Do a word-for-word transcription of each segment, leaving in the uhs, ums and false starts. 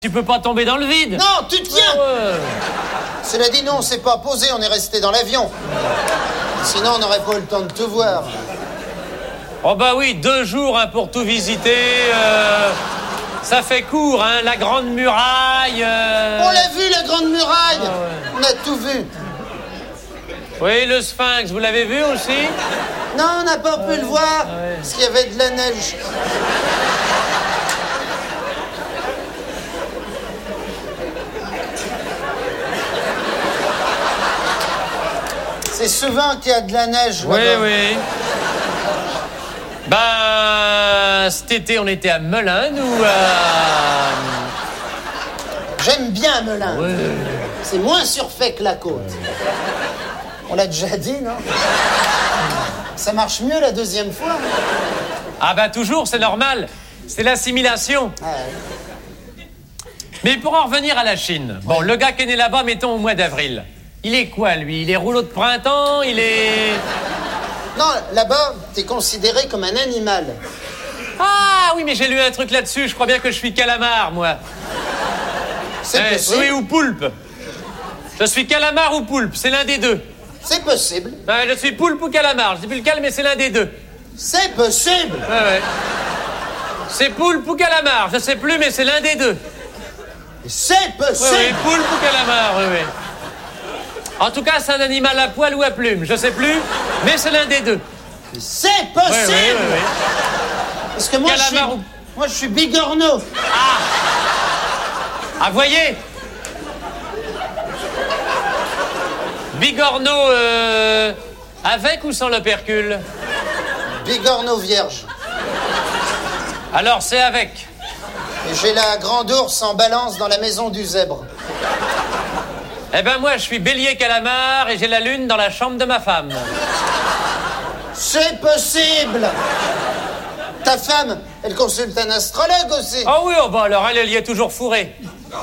Tu peux pas tomber dans le vide. Non, tu tiens. Oh, ouais. Cela dit, non, on s'est pas posé, on est resté dans l'avion. Sinon, on n'aurait pas eu le temps de tout voir. Oh bah oui, deux jours hein, pour tout visiter. Euh, ça fait court, hein, la Grande Muraille. Euh... On l'a vu, la Grande Muraille. Ah, ouais. On a tout vu. Oui, le Sphinx, vous l'avez vu aussi? Non, on n'a pas pu le voir, ah, ouais. parce qu'il y avait de la neige. C'est souvent qu'il y a de la neige Oui, là-bas. oui. Ben, cet été, on était à Melun, ou à... J'aime bien Melun. Ouais. C'est moins surfait que la côte. On l'a déjà dit, non? Ça marche mieux la deuxième fois. Ah ben toujours, c'est normal. C'est l'assimilation. Ouais. Mais pour en revenir à la Chine, bon, Ouais. le gars qui est né là-bas, mettons au mois d'avril, il est quoi, lui? Il est rouleau de printemps? Il est... Non, là-bas, t'es considéré comme un animal. Ah oui, mais j'ai lu un truc là-dessus. Je crois bien que je suis calamar, moi. C'est Eh, possible. oui, ou poulpe. Je suis calamar ou poulpe, c'est l'un des deux. C'est possible. Ouais, je suis poulpe ou calamar, je dis plus lequel, mais c'est l'un des deux. C'est possible. Ouais, ouais. C'est poulpe ou calamar, je sais plus, mais c'est l'un des deux. C'est Oui, possible. oui, poulpe ou calamar, oui, oui. En tout cas, c'est un animal à poil ou à plume, je sais plus, mais c'est l'un des deux. C'est Oui, possible. oui, oui, oui. Parce que moi, je suis... Calamar ou- Moi, je suis bigorneau. Ah, voyez. Bigorneau, euh, avec ou sans l'opercule? Bigorneau vierge. Alors, c'est avec. Et j'ai la grande ours en balance dans la maison du zèbre. Eh ben moi, je suis bélier calamar et j'ai la lune dans la chambre de ma femme. C'est possible. Ta femme, elle consulte un astrologue aussi. Ah oui, oh bah alors elle, elle y est toujours fourrée.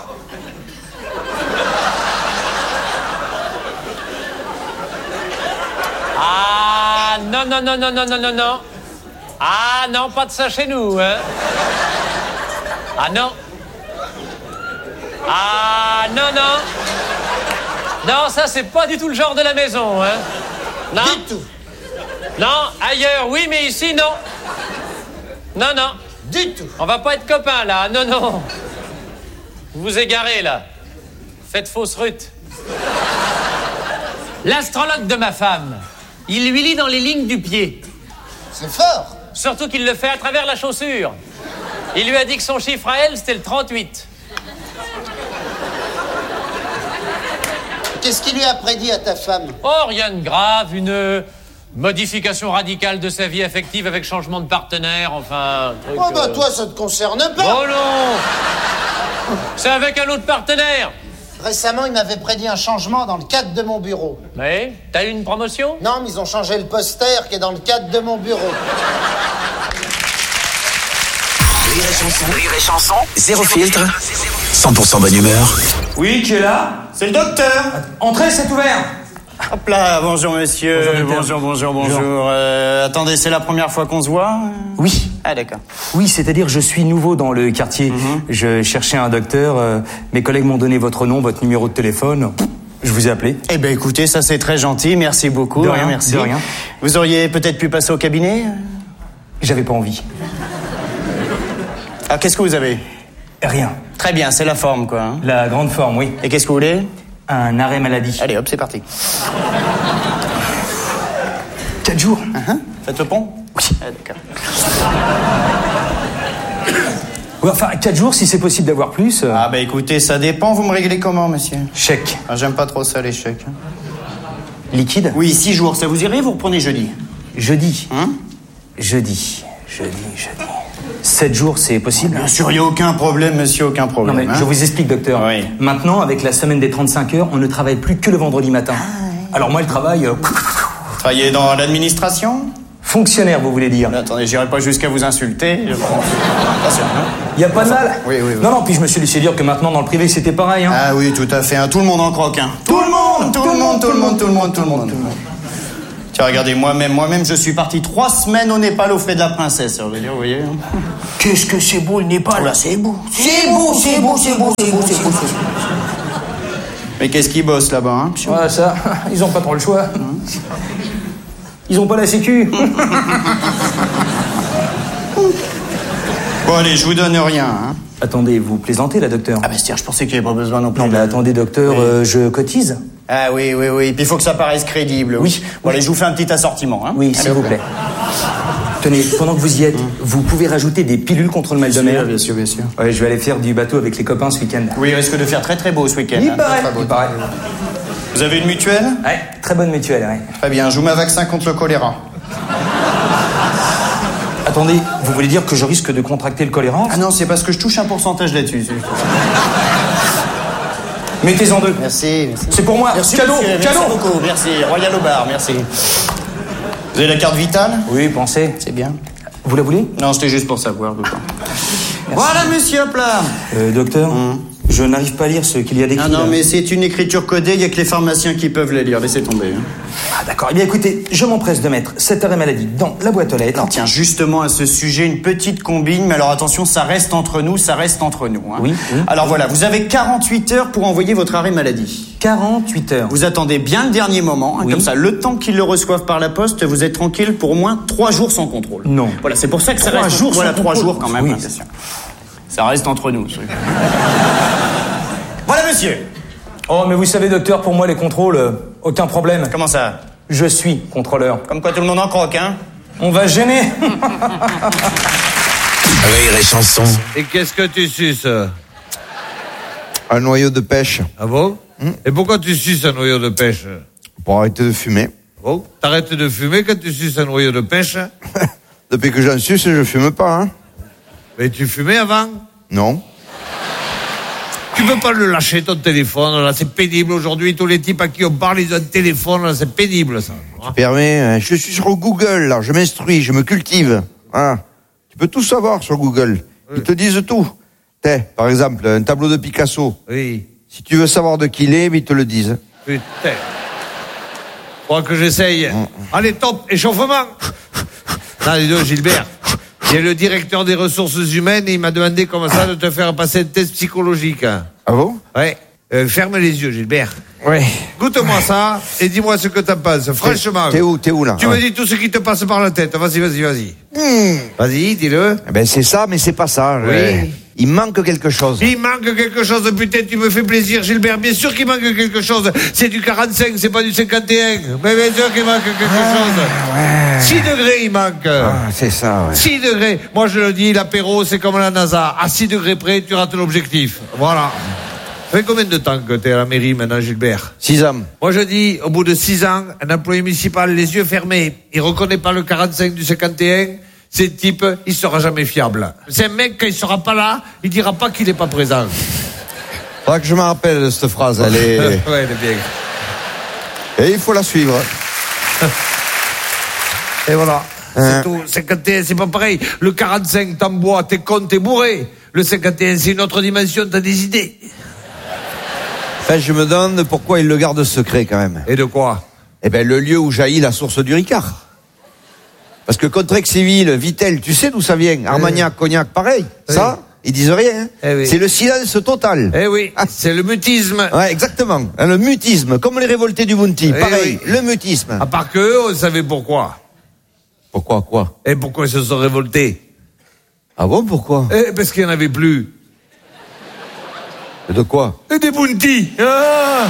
Ah non, non, non, non, non, non, non, non. Ah non, pas de ça chez nous, hein. Ah non. Ah non, non. Non, ça c'est pas du tout le genre de la maison, hein. Non. Du tout. Non, ailleurs, oui, mais ici, non. Non, non. Du tout. On va pas être copains, là. Non, non. Vous vous égarez, là. Faites fausse rute. L'astrologue de ma femme, il lui lit dans les lignes du pied. C'est fort. Surtout qu'il le fait à travers la chaussure. Il lui a dit que son chiffre à elle, c'était le trente-huit. Qu'est-ce qu'il lui a prédit à ta femme? Oh, rien de grave, une modification radicale de sa vie affective avec changement de partenaire, enfin... un truc, Oh bah euh... toi, ça te concerne pas. Oh non. C'est avec un autre partenaire. Récemment, il m'avait prédit un changement dans le cadre de mon bureau. Mais, t'as eu une promotion? Non, mais ils ont changé le poster qui est dans le cadre de mon bureau. Rire et chanson. Rire et chanson. Zéro filtre. cent pour cent bonne humeur. Oui, qui est là? C'est le docteur. Entrez, c'est ouvert. Hop là, bonjour monsieur. Bonjour, docteur. bonjour, bonjour, bonjour. Bonjour. Euh, attendez, c'est la première fois qu'on se voit? Oui. Ah d'accord. Oui, c'est-à-dire je suis nouveau dans le quartier. Mhm. Je cherchais un docteur. euh, mes collègues m'ont donné votre nom, votre numéro de téléphone. Je vous ai appelé. Eh ben écoutez, ça c'est très gentil, merci beaucoup. De rien, merci. de rien. Vous auriez peut-être pu passer au cabinet? J'avais pas envie. Ah, qu'est-ce que vous avez? Rien. Très bien, c'est la forme quoi. Hein. La grande forme, oui. Et qu'est-ce que vous voulez? Un arrêt maladie. Allez hop, c'est parti. Quatre jours. Uh-huh. Faites le pont? Oui. Ah d'accord. Ouais, enfin, quatre jours, si c'est possible d'avoir plus. euh, Ah bah écoutez, ça dépend, vous me réglez comment monsieur? Chèque. Ah, j'aime pas trop ça les chèques. hein. Liquide. Oui, six jours, ça vous irait? Vous reprenez jeudi? Jeudi. Hein? Jeudi. Jeudi, jeudi. Sept jours, c'est possible? Bien sûr, il n'y a aucun problème, monsieur, aucun Non problème. mais hein. je vous explique, docteur. Oui. Maintenant, avec la semaine des trente-cinq heures, on ne travaille plus que le vendredi matin. Alors moi, le travail... euh, Vous travaillez dans l'administration? fonctionnaire, vous voulez dire. Attendez, j'irai pas jusqu'à vous insulter. Je pense. Attention, hein. Il y a pas de mal. Oui, oui, oui. Non, non, puis je me suis laissé dire que maintenant, dans le privé, c'était pareil. Hein. Ah oui, tout à fait. hein. Tout le monde en croque. Hein. Tout le monde, tout le monde, tout le monde, tout le monde, tout le monde. Tiens, regardez, moi-même, moi-même, je suis parti trois semaines au Népal aux frais de la princesse. Je veux dire, vous voyez. Qu'est-ce que c'est beau le Népal là, c'est beau. C'est beau, c'est beau, c'est beau, c'est beau, c'est beau. Mais qu'est-ce qu'ils bossent là-bas, hein? Ouais, ça, ils ont pas trop le choix. Ils ont pas la sécu. Bon, allez, je vous donne rien, hein. Attendez, vous plaisantez, là, docteur? Ah, bah, c'est-à-dire, je pensais qu'il n'y avait pas besoin non plus. Non, mais attendez, docteur, Oui. euh, je cotise. Ah, oui, oui, oui. Puis il faut que ça paraisse crédible. Oui. Bon, allez, je vous fais un petit assortiment, hein. Oui, s'il vous plaît. Tenez, pendant que vous y êtes, vous pouvez rajouter des pilules contre le mal de mer. Bien sûr, bien sûr. Ouais, je vais aller faire du bateau avec les copains ce week-end. Oui, il risque de faire très très beau ce week-end. Il hein. paraît, Très beau. il paraît. Vous avez une mutuelle? Ouais, très bonne mutuelle, ouais. Très bien, je vous mets un vaccin contre le choléra. Attendez, vous voulez dire que je risque de contracter le choléra? Ah non, c'est parce que je touche un pourcentage là-dessus. Mettez-en deux. Merci, merci. C'est pour moi. Merci, Cadeau, monsieur, cadeau. Merci beaucoup, merci. Royal au bar, merci. Vous avez la carte vitale? Oui, pensez. C'est bien. Vous la voulez? Non, c'était juste pour savoir. Voilà, monsieur, hop là. Euh, docteur, je n'arrive pas à lire ce qu'il y a d'écrit. Ah non, là. mais c'est une écriture codée, il n'y a que les pharmaciens qui peuvent la lire. Laissez tomber. hein. Ah, d'accord. Eh bien, écoutez, je m'empresse de mettre cet arrêt maladie dans la boîte aux lettres. Tiens, justement à ce sujet, une petite combine, mais alors attention, ça reste entre nous, ça reste entre nous. hein. Oui, oui. Alors voilà, vous avez quarante-huit heures pour envoyer votre arrêt maladie. quarante-huit heures. Vous attendez bien le dernier moment, hein, Oui. comme ça, le temps qu'ils le reçoivent par la poste, vous êtes tranquille pour au moins trois jours sans contrôle. Non. Voilà, c'est pour ça que ça Trois reste... jours voilà, sans trois contrôle. jours quand même, Oui. hein, bien sûr. Ça reste entre nous. ce truc. Voilà, monsieur. Oh, mais vous savez, docteur, pour moi, les contrôles, euh, aucun problème. Comment ça? Je suis contrôleur. Comme quoi tout le monde en croque, hein? On va gêner. Rire et chanson. Et qu'est-ce que tu suces? Un noyau de pêche Ah bon? Et pourquoi tu suces un noyau de pêche? pour arrêter de fumer. Bon, t'arrêtes de fumer quand tu suces un noyau de pêche? Depuis que j'en suce, je fume pas, hein. Mais tu fumais avant? Non. Tu peux pas le lâcher, ton téléphone, là, c'est pénible aujourd'hui. Tous les types à qui on parle, ils ont un téléphone, là, c'est pénible, ça. Permets, hein, je suis sur Google, là, je m'instruis, je me cultive. Hein. Tu peux tout savoir sur Google. Ils te disent tout. T'es, par exemple, un tableau de Picasso. Oui. Si tu veux savoir de qui il est, ils te le disent. Putain. Crois que j'essaye. Allez, top, échauffement. Non, dis donc, Gilbert. Il y a le directeur des ressources humaines et il m'a demandé comme ça de te faire passer un test psychologique. Ah bon? Ouais. Euh, ferme les yeux, Gilbert. Ouais. Goûte-moi ça et dis-moi ce que t'en penses. Franchement. T'es où, t'es où, là? Tu Ouais. me dis tout ce qui te passe par la tête. Vas-y, vas-y, vas-y. Mmh. Vas-y, dis-le. Eh ben, c'est ça, mais c'est pas ça. Oui. Ouais. Il manque quelque chose. Il manque quelque chose, putain, tu me fais plaisir, Gilbert. Bien sûr qu'il manque quelque chose. C'est du quarante-cinq, c'est pas du cinquante et un. Mais bien sûr qu'il manque quelque chose. Ouais. six degrés, il manque. Ah, c'est ça, ouais. six degrés. Moi, je le dis, l'apéro, c'est comme la NASA. À six degrés près, tu rates l'objectif. Voilà. Ça fait combien de temps que t'es à la mairie maintenant, Gilbert? Six ans. Moi, je dis, au bout de six ans, un employé municipal, les yeux fermés, il reconnaît pas le quarante-cinq du cinquante et un. C'est type, il sera jamais fiable. C'est un mec, quand il sera pas là, il dira pas qu'il est pas présent. Faudra que je me rappelle de cette phrase, elle est... Ouais, elle est bien. Et il faut la suivre. Et voilà. Hein. C'est tout. cinquante et un, c'est pas pareil. Le quarante-cinq, t'en bois, t'es con, t'es bourré. Le cinquante et un, c'est une autre dimension, t'as des idées. Enfin, je me demande pourquoi il le garde secret, quand même. Et de quoi? Eh ben, le lieu où jaillit la source du Ricard. Parce que Contrex Civil, Vitel, tu sais d'où ça vient? Armagnac, Cognac, pareil. Oui. Ça, ils disent rien. hein. Eh oui. C'est le silence total. Eh oui, Ah. c'est le mutisme. Ouais, exactement. Hein, Le mutisme, comme les révoltés du Bounty. Eh Pareil, oui. le mutisme. À part que eux, on savait pourquoi. Pourquoi, quoi? Et pourquoi ils se sont révoltés? Ah bon, pourquoi? Eh, parce qu'il n'y en avait plus. De quoi? Et des bounty. Ah.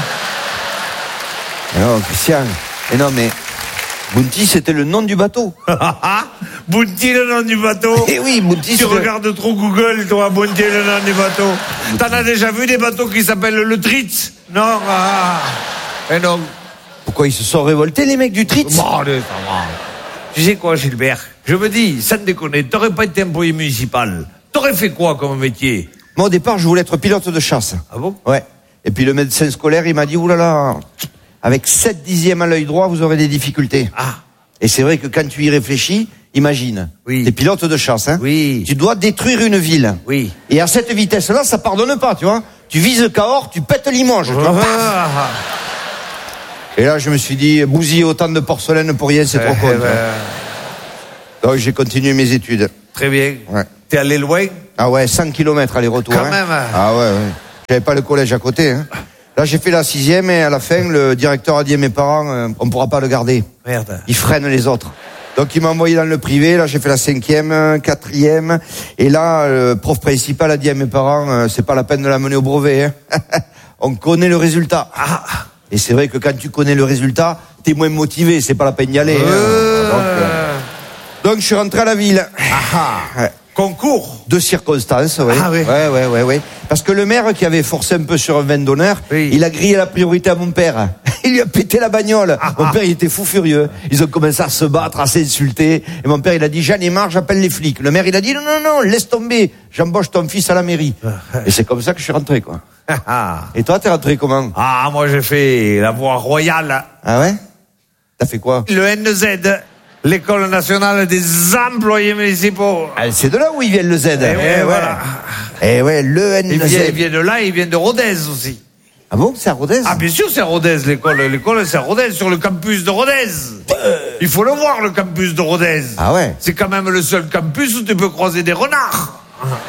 Non, Christian. Et non, mais... Bounty, c'était le nom du bateau. Bounty, le nom du bateau. Eh oui, Bounty, Tu c'est... regardes trop Google, toi, Bounty, le nom du bateau. T'en as déjà vu des bateaux qui s'appellent le Tritz? Non, ah. Eh non. Pourquoi ils se sont révoltés, les mecs du Tritz? Bon, allez, ça va. Tu sais quoi, Gilbert? Je me dis, sans déconner, t'aurais pas été employé municipal. T'aurais fait quoi comme métier? Moi, au départ, je voulais être pilote de chasse. Ah bon? Ouais. Et puis le médecin scolaire, il m'a dit, oulala, avec sept dixièmes à l'œil droit, vous aurez des difficultés. Ah. Et c'est vrai que quand tu y réfléchis, imagine. Oui. T'es pilote de chasse, hein. Oui. Tu dois détruire une ville. Oui. Et à cette vitesse-là, ça pardonne pas, tu vois. Tu vises Cahors, tu pètes Limoges, tu vois. Ah. Et là, je me suis dit, bousiller autant de porcelaine pour rien, c'est trop con. Eh ben, Donc, j'ai continué mes études. très bien. Ouais. T'es allé loin? Ah ouais, cent kilomètres aller-retour. Quand hein. même. Ah ouais, ouais. J'avais pas le collège à côté. Hein. Là, j'ai fait la sixième et à la fin, le directeur a dit à mes parents, euh, on pourra pas le garder. Merde. Il freine les autres. Donc, il m'a envoyé dans le privé. Là, j'ai fait la cinquième, quatrième. Et là, le prof principal a dit à mes parents, euh, c'est pas la peine de l'amener au brevet. Hein. On connaît le résultat. Ah. Et c'est vrai que quand tu connais le résultat, t'es moins motivé. C'est pas la peine d'y aller. Euh... Hein. Donc, euh, donc, je suis rentré à la ville. Ah. Ouais. Concours. De circonstances, oui. Ah oui. Ouais, ouais, ouais, ouais. Parce que le maire qui avait forcé un peu sur un vin d'honneur, Oui. il a grillé la priorité à mon père. Il lui a pété la bagnole. Ah, mon ah. père, il était fou furieux. Ils ont commencé à se battre, à s'insulter. Et mon père, il a dit, j'en ai marre, j'appelle les flics. Le maire, il a dit, non, non, non, laisse tomber. J'embauche ton fils à la mairie. Et c'est comme ça que je suis rentré, quoi. Et toi, t'es rentré comment? Ah, moi j'ai fait la voie royale. Ah ouais? T'as fait quoi? Le N Z, l'École nationale des employés municipaux. Ah, c'est de là où ils viennent, le Z. Eh ouais, voilà. Eh ouais, le N Z. Il vient, il vient de là, il vient de Rodez aussi. Ah bon, c'est à Rodez? Ah, bien sûr, c'est à Rodez, l'école. L'école, c'est à Rodez, sur le campus de Rodez. Il faut le voir, le campus de Rodez. Ah ouais? C'est quand même le seul campus où tu peux croiser des renards.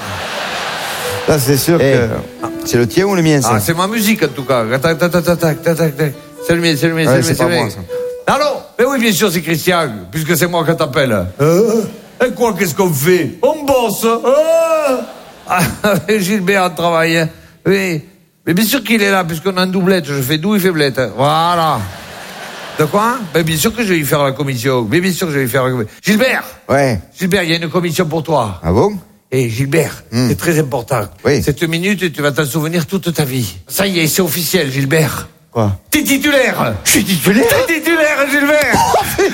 Là, c'est sûr Eh. que... C'est le tien ou le mien, ça? Ah, c'est ma musique, en tout cas. Tac, tac, tac, tac, tac, tac, tac. C'est le mien, c'est le mien, Ouais, c'est le mien, c'est pas le mien. moi, ça. Allô? Mais oui, bien sûr, c'est Christian, puisque c'est moi qui t'appelle. Euh, et quoi, qu'est-ce qu'on fait? On bosse. Euh. Ah, Gilbert, on travaille. Hein. Oui. Mais bien sûr qu'il est là, puisqu'on a un doublette. Je fais doux et faiblette. Voilà. De quoi? Ben, bien sûr que je vais y faire la commission. Mais bien sûr que je vais y faire la commission. Gilbert! Ouais. Gilbert, il y a une commission pour toi. Ah bon? Eh, Gilbert, Hmm. c'est très important. Oui. Cette minute, tu vas t'en souvenir toute ta vie. Ça y est, c'est officiel, Gilbert. Quoi? T'es titulaire. Je suis titulaire? T'es titulaire, Gilbert.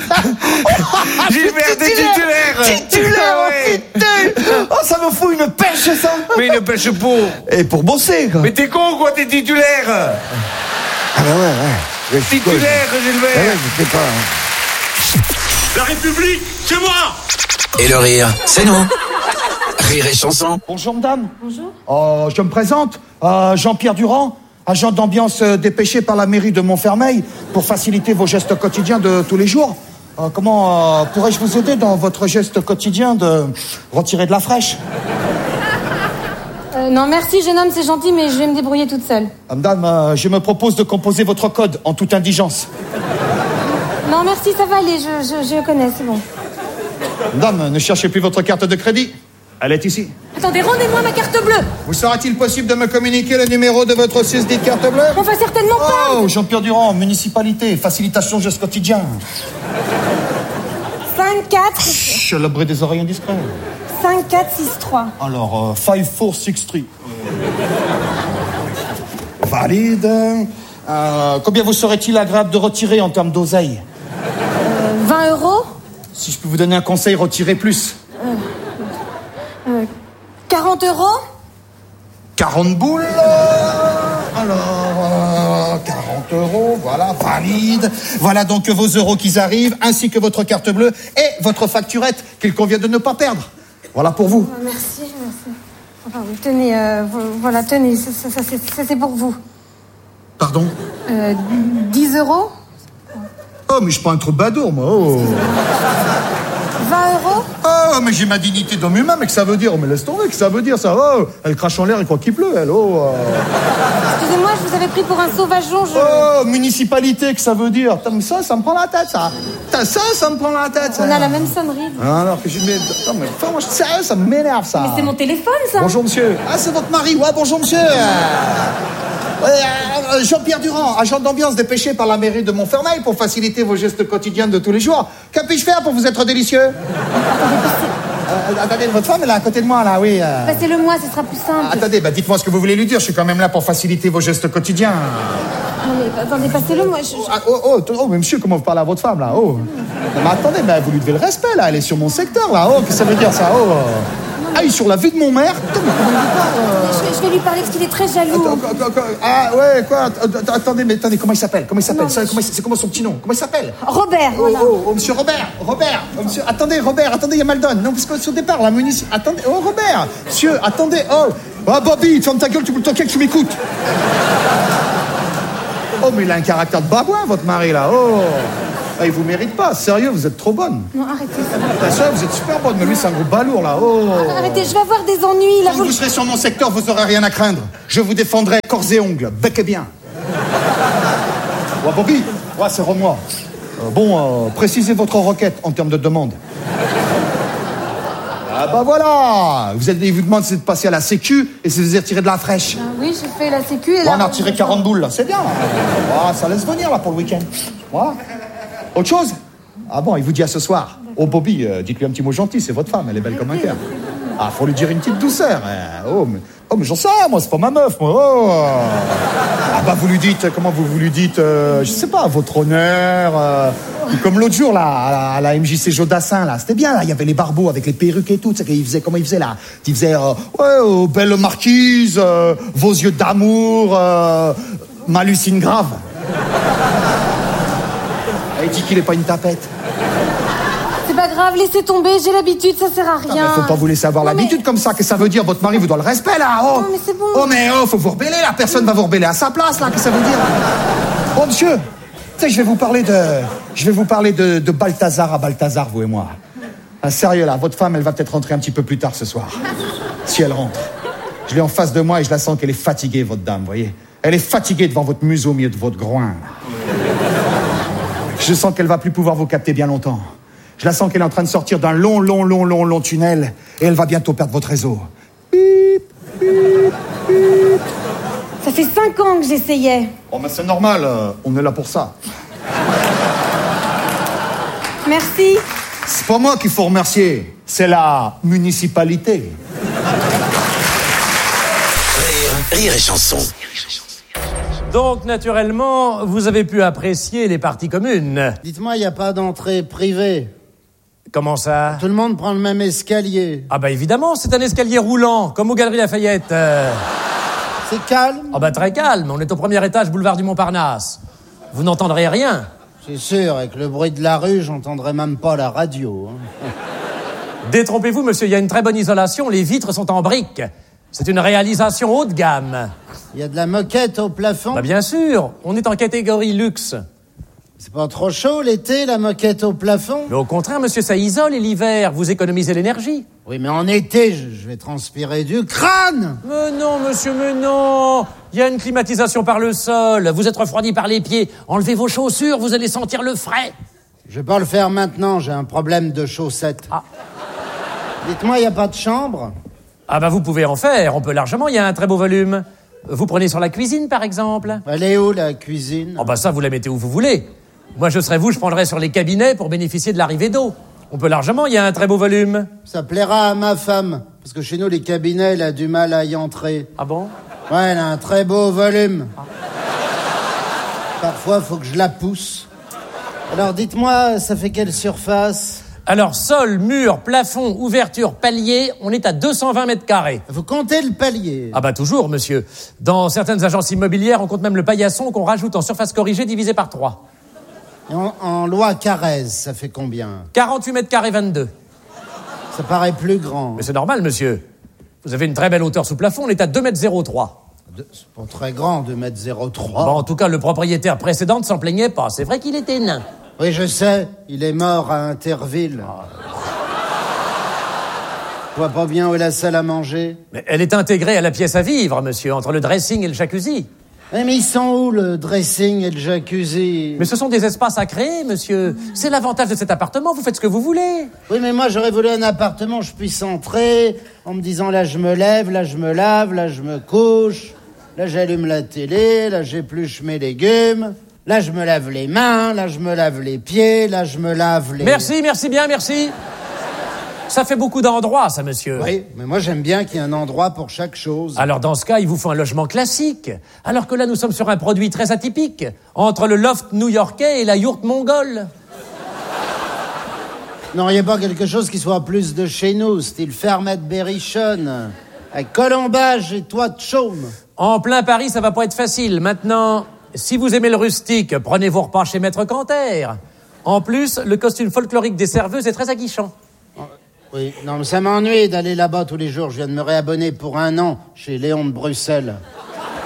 Gilbert, t'es titulaire. Titulaire, Ah ouais. putain! Oh, ça me fout une pêche, ça! Mais une pêche pour. Et pour bosser, quoi. Mais t'es con, quoi, t'es titulaire. Ah bah ouais, ouais. Ouais, je suis con, Titulaire, je- Gilbert. Ah ouais, je sais pas. hein. La République, c'est moi! Et le rire, c'est nous. Rire et chanson. Bonjour, madame. Bonjour. Euh, je me présente, euh, Jean-Pierre Durand, agent d'ambiance euh, dépêché par la mairie de Montfermeil pour faciliter vos gestes quotidiens de tous les jours. Euh, comment euh, pourrais-je vous aider dans votre geste quotidien de retirer de la fraîche? Euh, non, merci, jeune homme, c'est gentil, mais je vais me débrouiller toute seule. Ah, madame, euh, je me propose de composer votre code en toute indigence. Non, merci, ça va aller, je, je, je connais, c'est bon. Madame, ne cherchez plus votre carte de crédit. Elle est ici. Attendez, rendez-moi ma carte bleue. Vous sera-t-il possible de me communiquer le numéro de votre susdite carte bleue? Enfin, certainement pas. Oh, Jean-Pierre Durand, municipalité, facilitation geste quotidien. cinq, quatre, Chut, l'abri des oreilles indiscrets. cinq, quatre, six, trois. Alors, euh, cinq, quatre, six, trois. Valide. Euh, combien vous serait-il agréable de retirer en termes d'oseille? Euh, vingt euros. Si je peux vous donner un conseil, retirez plus. Euh, quarante euros. quarante boules. euh, Alors, euh, quarante euros, voilà, valide. Voilà donc vos euros qui arrivent, ainsi que votre carte bleue et votre facturette qu'il convient de ne pas perdre. Voilà pour vous. Euh, merci, merci. Enfin, oui, tenez, euh, vo- voilà, tenez, ça, ça, ça, c'est- ça, c'est pour vous. Pardon? Euh, dix euros. Oh, mais je suis pas un troubadour, moi. Oh. vingt euros. Oh, mais j'ai ma dignité d'homme humain, mais que ça veut dire? Oh, mais laisse tomber, que ça veut dire, ça. Oh, elle crache en l'air et croit qu'il pleut, elle. Oh, euh. Excusez-moi, je vous avais pris pour un sauvageon, je... Oh, municipalité, que ça veut dire? Putain, mais ça, ça me prend la tête, ça. Putain, ça, ça me prend la tête, ça. On a la même sonnerie. Ah, alors que je mets... Non, mais enfin, moi, je suis sérieux, ça m'énerve, ça. Mais c'est mon téléphone, ça. Bonjour, monsieur. Ah, c'est votre mari. Ouais, bonjour, monsieur. Ouais, euh, Jean-Pierre Durand, agent d'ambiance dépêché par la mairie de Montfermeil pour faciliter vos gestes quotidiens de tous les jours. Que puis-je faire pour vous être délicieux? Euh, attendez, votre femme, elle est à côté de moi, là, oui. euh. Passez-le-moi, ce sera plus simple. Attendez, bah, dites-moi ce que vous voulez lui dire. Je suis quand même là pour faciliter vos gestes quotidiens. Non, mais attendez, passez-le, moi, je... je- Ah, oh, oh, oh, mais monsieur, comment vous parlez à votre femme, là? Oh. Non, mais attendez, bah, vous lui devez le respect, là. Elle est sur mon secteur, là. Oh, qu'est-ce que ça veut dire, ça? Oh. Ah, il est sur la vie de mon maire? Putain, mais comment il parle, euh. je, vais- je vais lui parler parce qu'il est très jaloux. Attends, attends, attends, ah ouais, quoi? Att- Attendez, mais attendez, comment il s'appelle? Comment il s'appelle? Non, Ça, mais comment il- C'est comment son petit nom? Comment il s'appelle? Robert, Oh, voilà. oh, oh, monsieur Robert, Robert, oh, monsieur, attendez, Robert, attendez, il y a Maldon. Non, parce que sur le départ, la munition. Attendez, oh, Robert, monsieur, attendez, oh, ah, Bobby, ferme ta gueule, tu peux le toquer que tu m'écoutes. Oh, mais il a un caractère de babouin, votre mari, là. Oh. Ah, il vous mérite pas. Sérieux, vous êtes trop bonne. Non, arrêtez. Bien sûr, vous êtes super bonne, mais lui, c'est un gros balourd, là. Oh. Arrêtez, je vais avoir des ennuis, là. Quand vous serez sur mon secteur, vous aurez rien à craindre. Je vous défendrai corps et ongles, bec et bien. Ouais, Bobby. Ouais, c'est Romois. Euh, bon, euh, précisez votre requête en termes de demande. Ah bah voilà. Vous êtes, il vous demande si de passer à la sécu et si vous avez retiré de la fraîche. Ah oui, j'ai fait la sécu et Ouais, là... on a retiré quarante boules, là. C'est bien, là. Ouais, ça laisse venir, là, pour le week-end. Ouais. Autre chose? Ah bon, il vous dit à ce soir. Oh, Bobby, euh, dites-lui un petit mot gentil, c'est votre femme, elle est belle comme un cœur. Ah, faut lui dire une petite douceur. Euh, oh, mais, oh, mais j'en sais, moi, c'est pas ma meuf, moi. Oh. Ah bah, vous lui dites, comment vous, vous lui dites, euh, je sais pas, votre honneur. Euh, comme l'autre jour, là, à la, à la M J C Jodassin, là, c'était bien, là, il y avait les barbeaux avec les perruques et tout, tu sais, qu'il faisait, comment il faisait, là? Il faisait, euh, ouais, oh, belle marquise, euh, vos yeux d'amour, euh, m'hallucine grave. Il dit qu'il est pas une tapette. C'est pas grave, laissez tomber, j'ai l'habitude, ça sert à rien. Non, mais faut pas vous laisser avoir Non, l'habitude mais... comme ça. Qu'est-ce que ça veut dire? Votre mari vous doit le respect, là. Oh, Non, mais c'est bon. Oh, mais oh, faut vous rebeller, là. Personne va vous rebeller à sa place, là. Qu'est-ce que ça veut dire? Oh, monsieur, tu sais, je vais vous parler de... Je vais vous parler de, de Balthazar à Balthazar, vous et moi. Ah, sérieux, là, votre femme, elle va peut-être rentrer un petit peu plus tard ce soir. Si elle rentre. Je l'ai en face de moi et je la sens qu'elle est fatiguée, votre dame, vous voyez. Elle est fatiguée devant votre museau au milieu de votre groin. Je sens qu'elle va plus pouvoir vous capter bien longtemps. Je la sens qu'elle est en train de sortir d'un long, long, long, long, long tunnel et elle va bientôt perdre votre réseau. Bip, bip, bip. Ça fait cinq ans que j'essayais. Oh, mais c'est normal, euh, on est là pour ça. Merci. C'est pas moi qu'il faut remercier, c'est la municipalité. Rire, rire et chanson. Donc, naturellement, vous avez pu apprécier les parties communes. Dites-moi, il n'y a pas d'entrée privée? Comment ça? Tout le monde prend le même escalier. Ah bah évidemment, c'est un escalier roulant, comme aux Galeries Lafayette. Euh... C'est calme? Ah bah très calme, on est au premier étage, boulevard du Montparnasse. Vous n'entendrez rien. C'est sûr, avec le bruit de la rue, j'entendrai même pas la radio. Hein. Détrompez-vous, monsieur, il y a une très bonne isolation, les vitres sont en briques. C'est une réalisation haut de gamme. Il y a de la moquette au plafond? Bah bien sûr, on est en catégorie luxe. C'est pas trop chaud l'été, la moquette au plafond? Mais au contraire, monsieur, ça isole et l'hiver, vous économisez l'énergie. Oui, mais en été, je, je vais transpirer du crâne! Mais non, monsieur, mais non! Il y a une climatisation par le sol, vous êtes refroidi par les pieds, enlevez vos chaussures, vous allez sentir le frais. Je vais pas le faire maintenant, j'ai un problème de chaussettes. Ah. Dites-moi, il y a pas de chambre? Ah bah vous pouvez en faire, on peut largement, il y a un très beau volume. Vous prenez sur la cuisine, par exemple? Elle est où, la cuisine? Oh bah ça, vous la mettez où vous voulez. Moi, je serais vous, je prendrais sur les cabinets pour bénéficier de l'arrivée d'eau. On peut largement, il y a un très beau volume. Ça plaira à ma femme, parce que chez nous, les cabinets, elle a du mal à y entrer. Ah bon? Ouais, elle a un très beau volume. Ah. Parfois, faut que je la pousse. Alors, dites-moi, ça fait quelle surface? Alors, sol, mur, plafond, ouverture, palier, on est à deux cent vingt mètres carrés. Vous comptez le palier? Ah bah toujours, monsieur. Dans certaines agences immobilières, on compte même le paillasson qu'on rajoute en surface corrigée divisé par trois. Et en, en loi Carrez, ça fait combien? quarante-huit mètres carrés, vingt-deux. Ça paraît plus grand. Mais c'est normal, monsieur. Vous avez une très belle hauteur sous plafond, on est à deux mètres zéro trois. C'est pas très grand, deux mètres zéro trois. Bon, en tout cas, le propriétaire précédent ne s'en plaignait pas. C'est vrai qu'il était nain. Oui, je sais. Il est mort à Interville. Je vois pas bien où est la salle à manger. Mais elle est intégrée à la pièce à vivre, monsieur, entre le dressing et le jacuzzi. Oui, mais ils sont où, le dressing et le jacuzzi? Mais ce sont des espaces à créer, monsieur. C'est l'avantage de cet appartement, vous faites ce que vous voulez. Oui, mais moi, j'aurais voulu un appartement où je puisse entrer en me disant, là, je me lève, là, je me lave, là, je me couche, là, j'allume la télé, là, j'épluche mes légumes, là, je me lave les mains, là, je me lave les pieds, là, je me lave les... Merci, merci bien, merci. Ça fait beaucoup d'endroits, ça, monsieur. Oui, mais moi, j'aime bien qu'il y ait un endroit pour chaque chose. Alors, dans ce cas, il vous faut un logement classique. Alors que là, nous sommes sur un produit très atypique. Entre le loft new-yorkais et la yourte mongole. Non, il n'y a pas quelque chose qui soit plus de chez nous, style fermette berrichonne, avec colombage et toit de chaume. En plein Paris, ça va pas être facile. Maintenant, si vous aimez le rustique, prenez vos repas chez Maître Canter. En plus, le costume folklorique des serveuses est très aguichant. Oui, non, mais ça m'ennuie d'aller là-bas tous les jours. Je viens de me réabonner pour un an chez Léon de Bruxelles.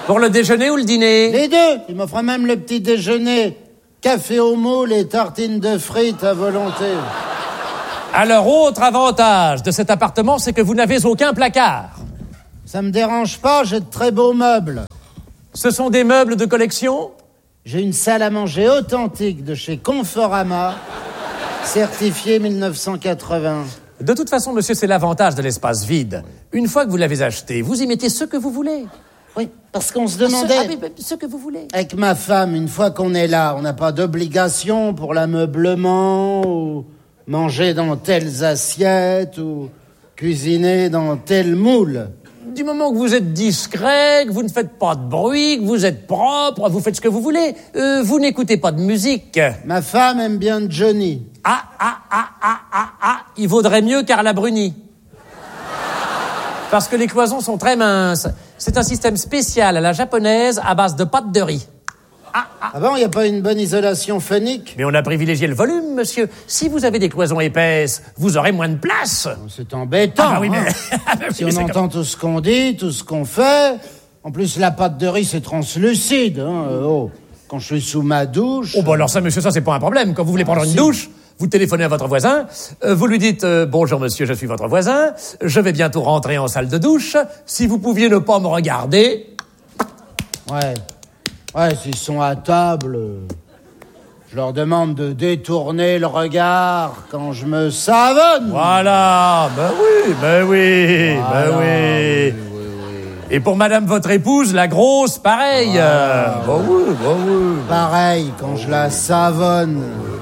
Pour le déjeuner ou le dîner? Les deux. Il m'offre même le petit déjeuner. Café au moule et tartines de frites à volonté. Alors, autre avantage de cet appartement, c'est que vous n'avez aucun placard. Ça me dérange pas, j'ai de très beaux meubles. Ce sont des meubles de collection? J'ai une salle à manger authentique de chez Conforama, certifiée mille neuf cent quatre-vingts. De toute façon, monsieur, c'est l'avantage de l'espace vide. Une fois que vous l'avez acheté, vous y mettez ce que vous voulez. Oui, parce qu'on se demandait... Ce, ah, mais, ce que vous voulez. Avec ma femme, une fois qu'on est là, on n'a pas d'obligation pour l'ameublement, ou manger dans telles assiettes, ou cuisiner dans tel moule. Du moment que vous êtes discret, que vous ne faites pas de bruit, que vous êtes propre, vous faites ce que vous voulez. Euh, vous n'écoutez pas de musique. Ma femme aime bien Johnny. Ah, ah, ah, ah, ah, ah, il vaudrait mieux Carla Bruni. Parce que les cloisons sont très minces. C'est un système spécial à la japonaise à base de pâte de riz. Ah, ah. ah bon, il n'y a pas une bonne isolation phonique? Mais on a privilégié le volume, monsieur. Si vous avez des cloisons épaisses, vous aurez moins de place. C'est embêtant. Ah, bah oui, mais... hein. Si on entend tout ce qu'on dit, tout ce qu'on fait... En plus, la pâte de riz, c'est translucide. Hein. Oh, quand je suis sous ma douche... Oh, bah alors ça, monsieur, ça, c'est pas un problème. Quand vous voulez prendre ah, une si. douche... Vous téléphonez à votre voisin, euh, vous lui dites euh, « Bonjour monsieur, je suis votre voisin, je vais bientôt rentrer en salle de douche. Si vous pouviez ne pas me regarder... » Ouais, ouais, s'ils sont à table, je leur demande de détourner le regard quand je me savonne. Voilà, ben oui, ben oui, voilà, ben oui. oui, oui, oui. Et pour madame votre épouse, la grosse, pareil. Ah, ben oui, ben oui. Pareil, quand je la savonne...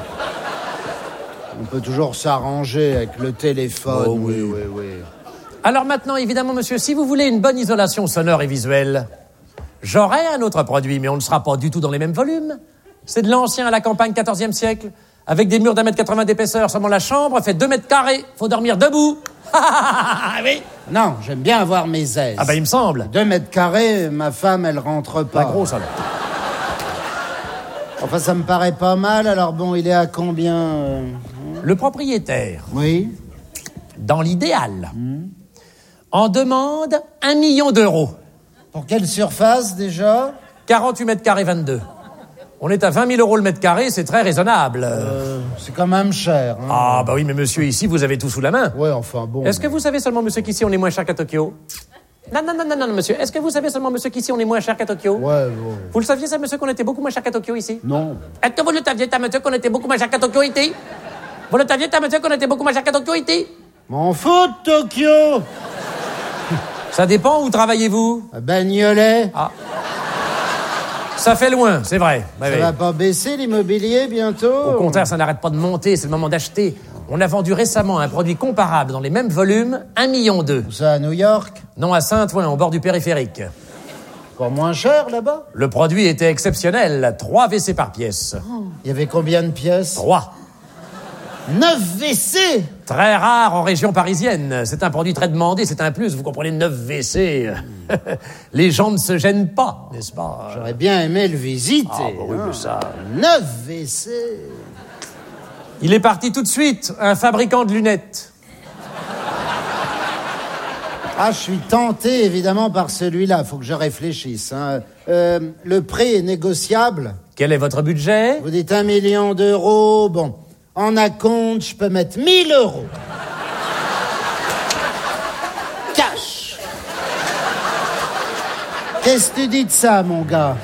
On peut toujours s'arranger avec le téléphone. Oh, oui, oui, oui. Alors maintenant, évidemment, monsieur, si vous voulez une bonne isolation sonore et visuelle, j'aurai un autre produit, mais on ne sera pas du tout dans les mêmes volumes. C'est de l'ancien à la campagne quatorzième siècle, avec des murs d'un mètre quatre-vingts d'épaisseur. Seulement la chambre fait deux mètres carrés. Faut dormir debout. Oui. Non, j'aime bien avoir mes aises. Ah ben, il me semble. Deux mètres carrés, ma femme, elle rentre pas. La grosse, alors. Enfin, ça me paraît pas mal. Alors bon, il est à combien euh... Le propriétaire, oui, dans l'idéal, mmh. en demande un million d'euros. Pour quelle surface, déjà? quarante-huit mètres carrés, vingt-deux. On est à vingt mille euros le mètre carré, c'est très raisonnable. Euh, c'est quand même cher. Hein. Ah, bah oui, mais monsieur, ici, vous avez tout sous la main. Ouais, enfin, bon... Est-ce que vous savez seulement, monsieur, qu'ici, on est moins cher qu'à Tokyo? Non, non, non, non, non, monsieur. Est-ce que vous savez seulement, monsieur, qu'ici, on est moins cher qu'à Tokyo? Ouais, bon... Vous le saviez, ça, monsieur, qu'on était beaucoup moins cher qu'à Tokyo, ici? Non. Est-ce que vous le saviez, ça, monsieur, qu'on était beaucoup moins cher qu'à Tokyo, ici? Vous le saviez, monsieur, qu'on était beaucoup moins cher qu'à Tokyo, ici? M'en fous de Tokyo. Ça dépend, où travaillez-vous? À Bagnolet. Ah. Ça fait loin, c'est vrai. Ça oui. va pas baisser, l'immobilier, bientôt? Au contraire, ça n'arrête pas de monter, c'est le moment d'acheter. On a vendu récemment un produit comparable dans les mêmes volumes, un million deux. Où ça, à New York? Non, à Saint-Ouen, au bord du périphérique. Pas moins cher, là-bas? Le produit était exceptionnel, trois W C par pièce. Oh. Il y avait combien de pièces? Trois. Neuf W C? Très rare en région parisienne. C'est un produit très demandé, c'est un plus. Vous comprenez, neuf W C. Les gens ne se gênent pas, n'est-ce pas? J'aurais bien aimé le visiter. Ah, bah oui, hein. mais ça... neuf W C. Il est parti tout de suite, un fabricant de lunettes. Ah, je suis tenté, évidemment, par celui-là. Faut que je réfléchisse. Hein. Euh, le prix est négociable. Quel est votre budget? Vous dites un million d'euros. Bon... En acompte, je peux mettre mille euros. Cash. Qu'est-ce que tu dis de ça, mon gars?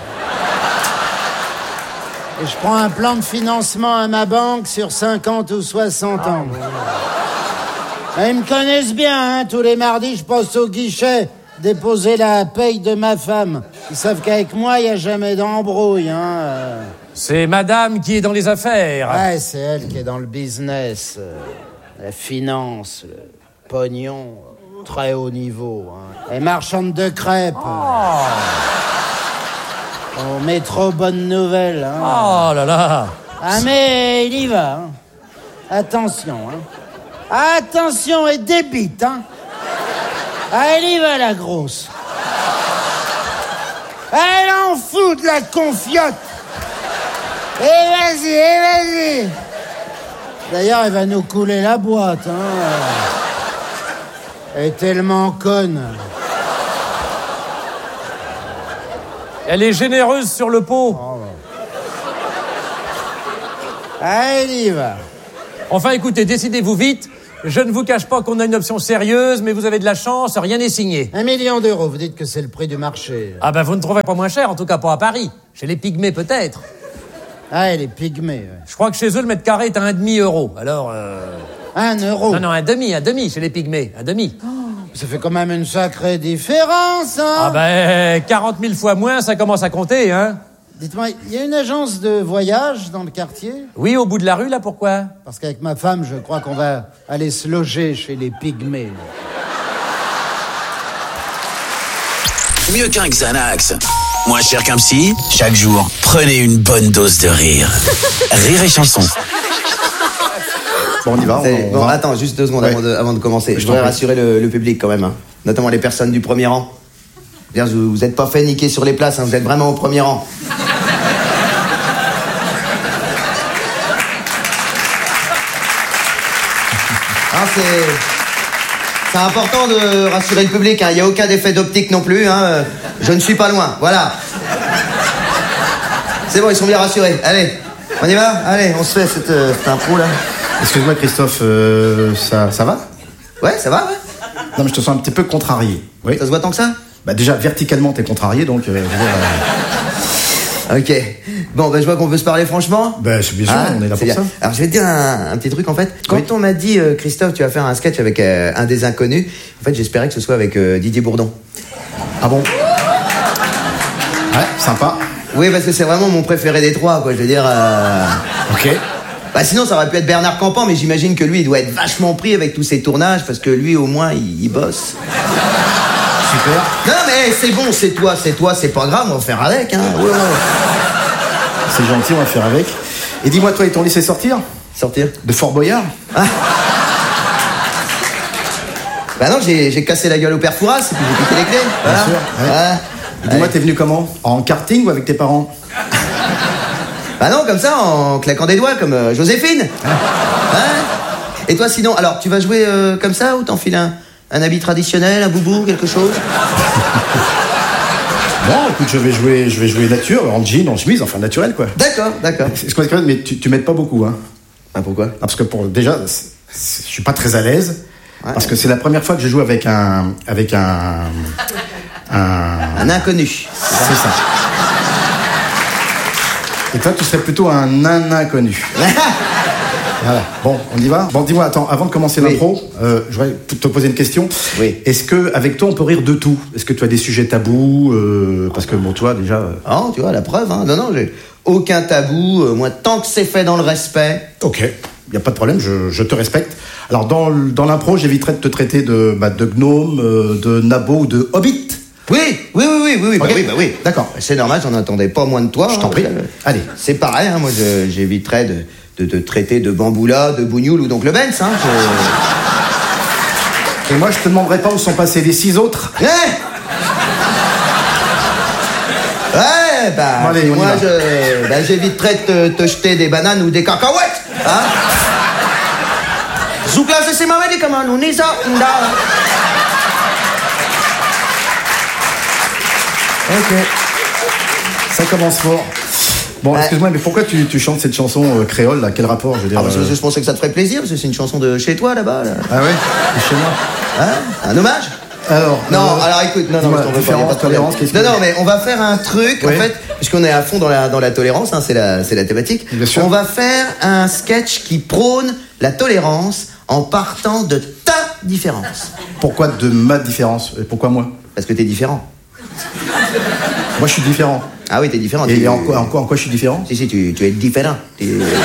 Et je prends un plan de financement à ma banque sur cinquante ou soixante ans. Ah, ils me connaissent bien, hein. Tous les mardis, je passe au guichet déposer la paye de ma femme. Ils savent qu'avec moi, il n'y a jamais d'embrouille, hein. C'est madame qui est dans les affaires. Ouais, c'est elle qui est dans le business, euh, la finance, le pognon, très haut niveau. Hein. Elle est marchande de crêpes. Oh. Au métro Bonne Nouvelle. Hein. Oh là là. Ah mais il y va. Hein. Attention. Hein. Attention et débite. Hein. Ah, elle y va, la grosse. Elle en fout de la confiote. Et vas-y, et vas-y. D'ailleurs, elle va nous couler la boîte, hein. Elle est tellement conne. Elle est généreuse sur le pot. Oh, Allez, il y va. Enfin, écoutez, décidez-vous vite. Je ne vous cache pas qu'on a une option sérieuse, mais vous avez de la chance, rien n'est signé. Un million d'euros, vous dites que c'est le prix du marché. Ah ben, vous ne trouverez pas moins cher, en tout cas pas à Paris. Chez les pygmées, peut-être. Ah, les pygmées, ouais. Je crois que chez eux, le mètre carré est à un demi-euro. Alors, euh... Un euro? Non, non, un demi, un demi, chez les pygmées, un demi. Oh, ça fait quand même une sacrée différence, hein? Ah ben, quarante mille fois moins, ça commence à compter, hein. Dites-moi, il y a une agence de voyage dans le quartier? Oui, au bout de la rue, là, pourquoi? Parce qu'avec ma femme, je crois qu'on va aller se loger chez les pygmées. Mieux qu'un Xanax. Moins cher qu'un psy. Chaque jour, prenez une bonne dose de rire. Rire et chanson. Bon, on y va. On, on bon, va. attends, juste deux secondes ouais. avant, de, avant de commencer. Je, Je voudrais rassurer le, le public quand même, hein. Notamment les personnes du premier rang. Vous, vous êtes pas fait niquer sur les places, hein. Vous êtes vraiment au premier rang. Hein, c'est... c'est important de rassurer le public, hein. Il n'y a aucun effet d'optique non plus, hein. Je ne suis pas loin, voilà. C'est bon, ils sont bien rassurés. Allez, on y va? Allez, on se fait cette, euh, cette impro là. Excuse-moi Christophe, euh, ça, ça va? Ouais, ça va, ouais. Non mais je te sens un petit peu contrarié. Oui. Ça se voit tant que ça? Bah déjà, verticalement, t'es contrarié, donc... Euh, je veux dire, euh... Ok. Bon, bah je vois qu'on veut se parler franchement. Bah c'est bien sûr, ah, on est là pour bien. ça. Alors je vais te dire un, un petit truc en fait. Quand on m'a dit, euh, Christophe, tu vas faire un sketch avec euh, un des inconnus, en fait j'espérais que ce soit avec euh, Didier Bourdon. Ah bon? Ouais, sympa. Oui, parce que c'est vraiment mon préféré des trois, quoi, je veux dire... Euh... Ok. Bah sinon ça aurait pu être Bernard Campan, mais j'imagine que lui il doit être vachement pris avec tous ces tournages, parce que lui au moins il, il bosse. Super. Non mais c'est bon, c'est toi, c'est toi, c'est pas grave, on va faire avec, hein. Ouais, ouais. C'est gentil, on va faire avec. Et dis-moi, toi, ils t'ont laissé sortir? Sortir? De Fort Boyard? Ah. Bah non, j'ai, j'ai cassé la gueule au père Fouras, et puis j'ai piqué les clés. Voilà. Bien sûr, ouais. Ouais. Dis-moi, ouais. T'es venu comment? En karting ou avec tes parents? Bah non, comme ça, en claquant des doigts, comme euh, Joséphine. Ah. Hein? Et toi, sinon, alors, tu vas jouer euh, comme ça, ou t'enfiles un, un habit traditionnel, un boubou, quelque chose? Bon, écoute, je vais jouer, je vais jouer nature, en jean, en chemise, enfin naturel, quoi. D'accord, d'accord. C'est quoi, mais tu, tu m'aides pas beaucoup, hein. Ah, pourquoi? Ah, parce que pour, déjà, c'est, c'est, je suis pas très à l'aise, ouais. Parce que c'est la première fois que je joue avec un, avec un, un... Un inconnu. C'est ça. Et toi, tu serais plutôt un nain inconnu. Voilà. Bon, on y va. Bon, dis-moi, attends, avant de commencer oui. l'impro, euh, je voudrais te poser une question. Oui. Est-ce que, avec toi, on peut rire de tout? Est-ce que tu as des sujets tabous euh, Parce que bon, toi, déjà. Euh... Ah, tu vois, la preuve. Hein. Non, non, j'ai aucun tabou. Euh, moi, tant que c'est fait dans le respect. Ok. Il y a pas de problème. Je, je te respecte. Alors, dans, dans l'impro, j'éviterai de te traiter de, bah, de gnome, euh, de nabo ou de hobbit. Oui, oui, oui, oui, oui, okay. bah oui, bah oui. D'accord. C'est normal, j'en attendais pas moins de toi. Je t'en prie. Euh, Allez. C'est pareil. Hein, moi, je, j'éviterai de. de te traiter de bamboula, de bougnoul ou donc le Benz, hein. Je... Et moi, je te demanderai pas où sont passés les six autres. Ouais. Ouais, bah, bon, allez, moi, je, bah, j'éviterai de te, te jeter des bananes ou des cacahuètes, hein. Zoukla, c'est ma vie, comment on est ça, ok. Ça commence fort. Bon, ouais. Excuse-moi, mais pourquoi tu, tu chantes cette chanson euh, créole, là? Quel rapport, je veux dire? Ah, parce que euh... je pensais que ça te ferait plaisir, parce que c'est une chanson de chez toi, là-bas, là. Ah ouais? C'est chez moi. Hein? Un hommage? Alors... Non, euh, alors écoute, non, non, je t'en veux pas, y a pas de tolérance, qu'est-ce que... Non, non, mais on va faire un truc, ouais. En fait, puisqu'on est à fond dans la, dans la tolérance, hein, c'est la, c'est la thématique. Bien sûr. On va faire un sketch qui prône la tolérance en partant de ta différence. Pourquoi de ma différence? Et pourquoi moi? Parce que t'es différent. Moi, je suis différent. Ah oui, t'es différent. Et tu... en, quoi, en, quoi, en quoi je suis différent? Si, si, tu, tu es différent. Tu...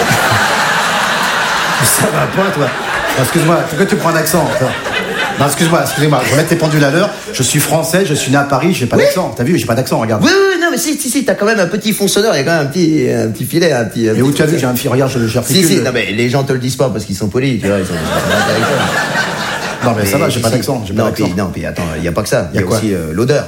Ça va pas, toi. Non, excuse-moi, pourquoi tu prends un accent? Non, excuse-moi, excuse-moi, je vais mettre tes pendules à l'heure. Je suis français, je suis né à Paris, j'ai pas oui. d'accent. T'as vu, j'ai pas d'accent, regarde. Oui, oui, non, mais si, si, si, t'as quand même un petit fond sonore, il y a quand même un petit, un petit filet, un petit. Un mais où petit tu as vu, j'ai un fil, regarde, j'ai Si, si, non, mais les gens te le disent pas parce qu'ils sont polis, tu vois, ils sont. Non, mais, mais ça va, j'ai pas si, d'accent. J'ai pas non, d'accent. Puis, non, puis attends, il y a pas que ça. Il y a, y a aussi euh, l'odeur.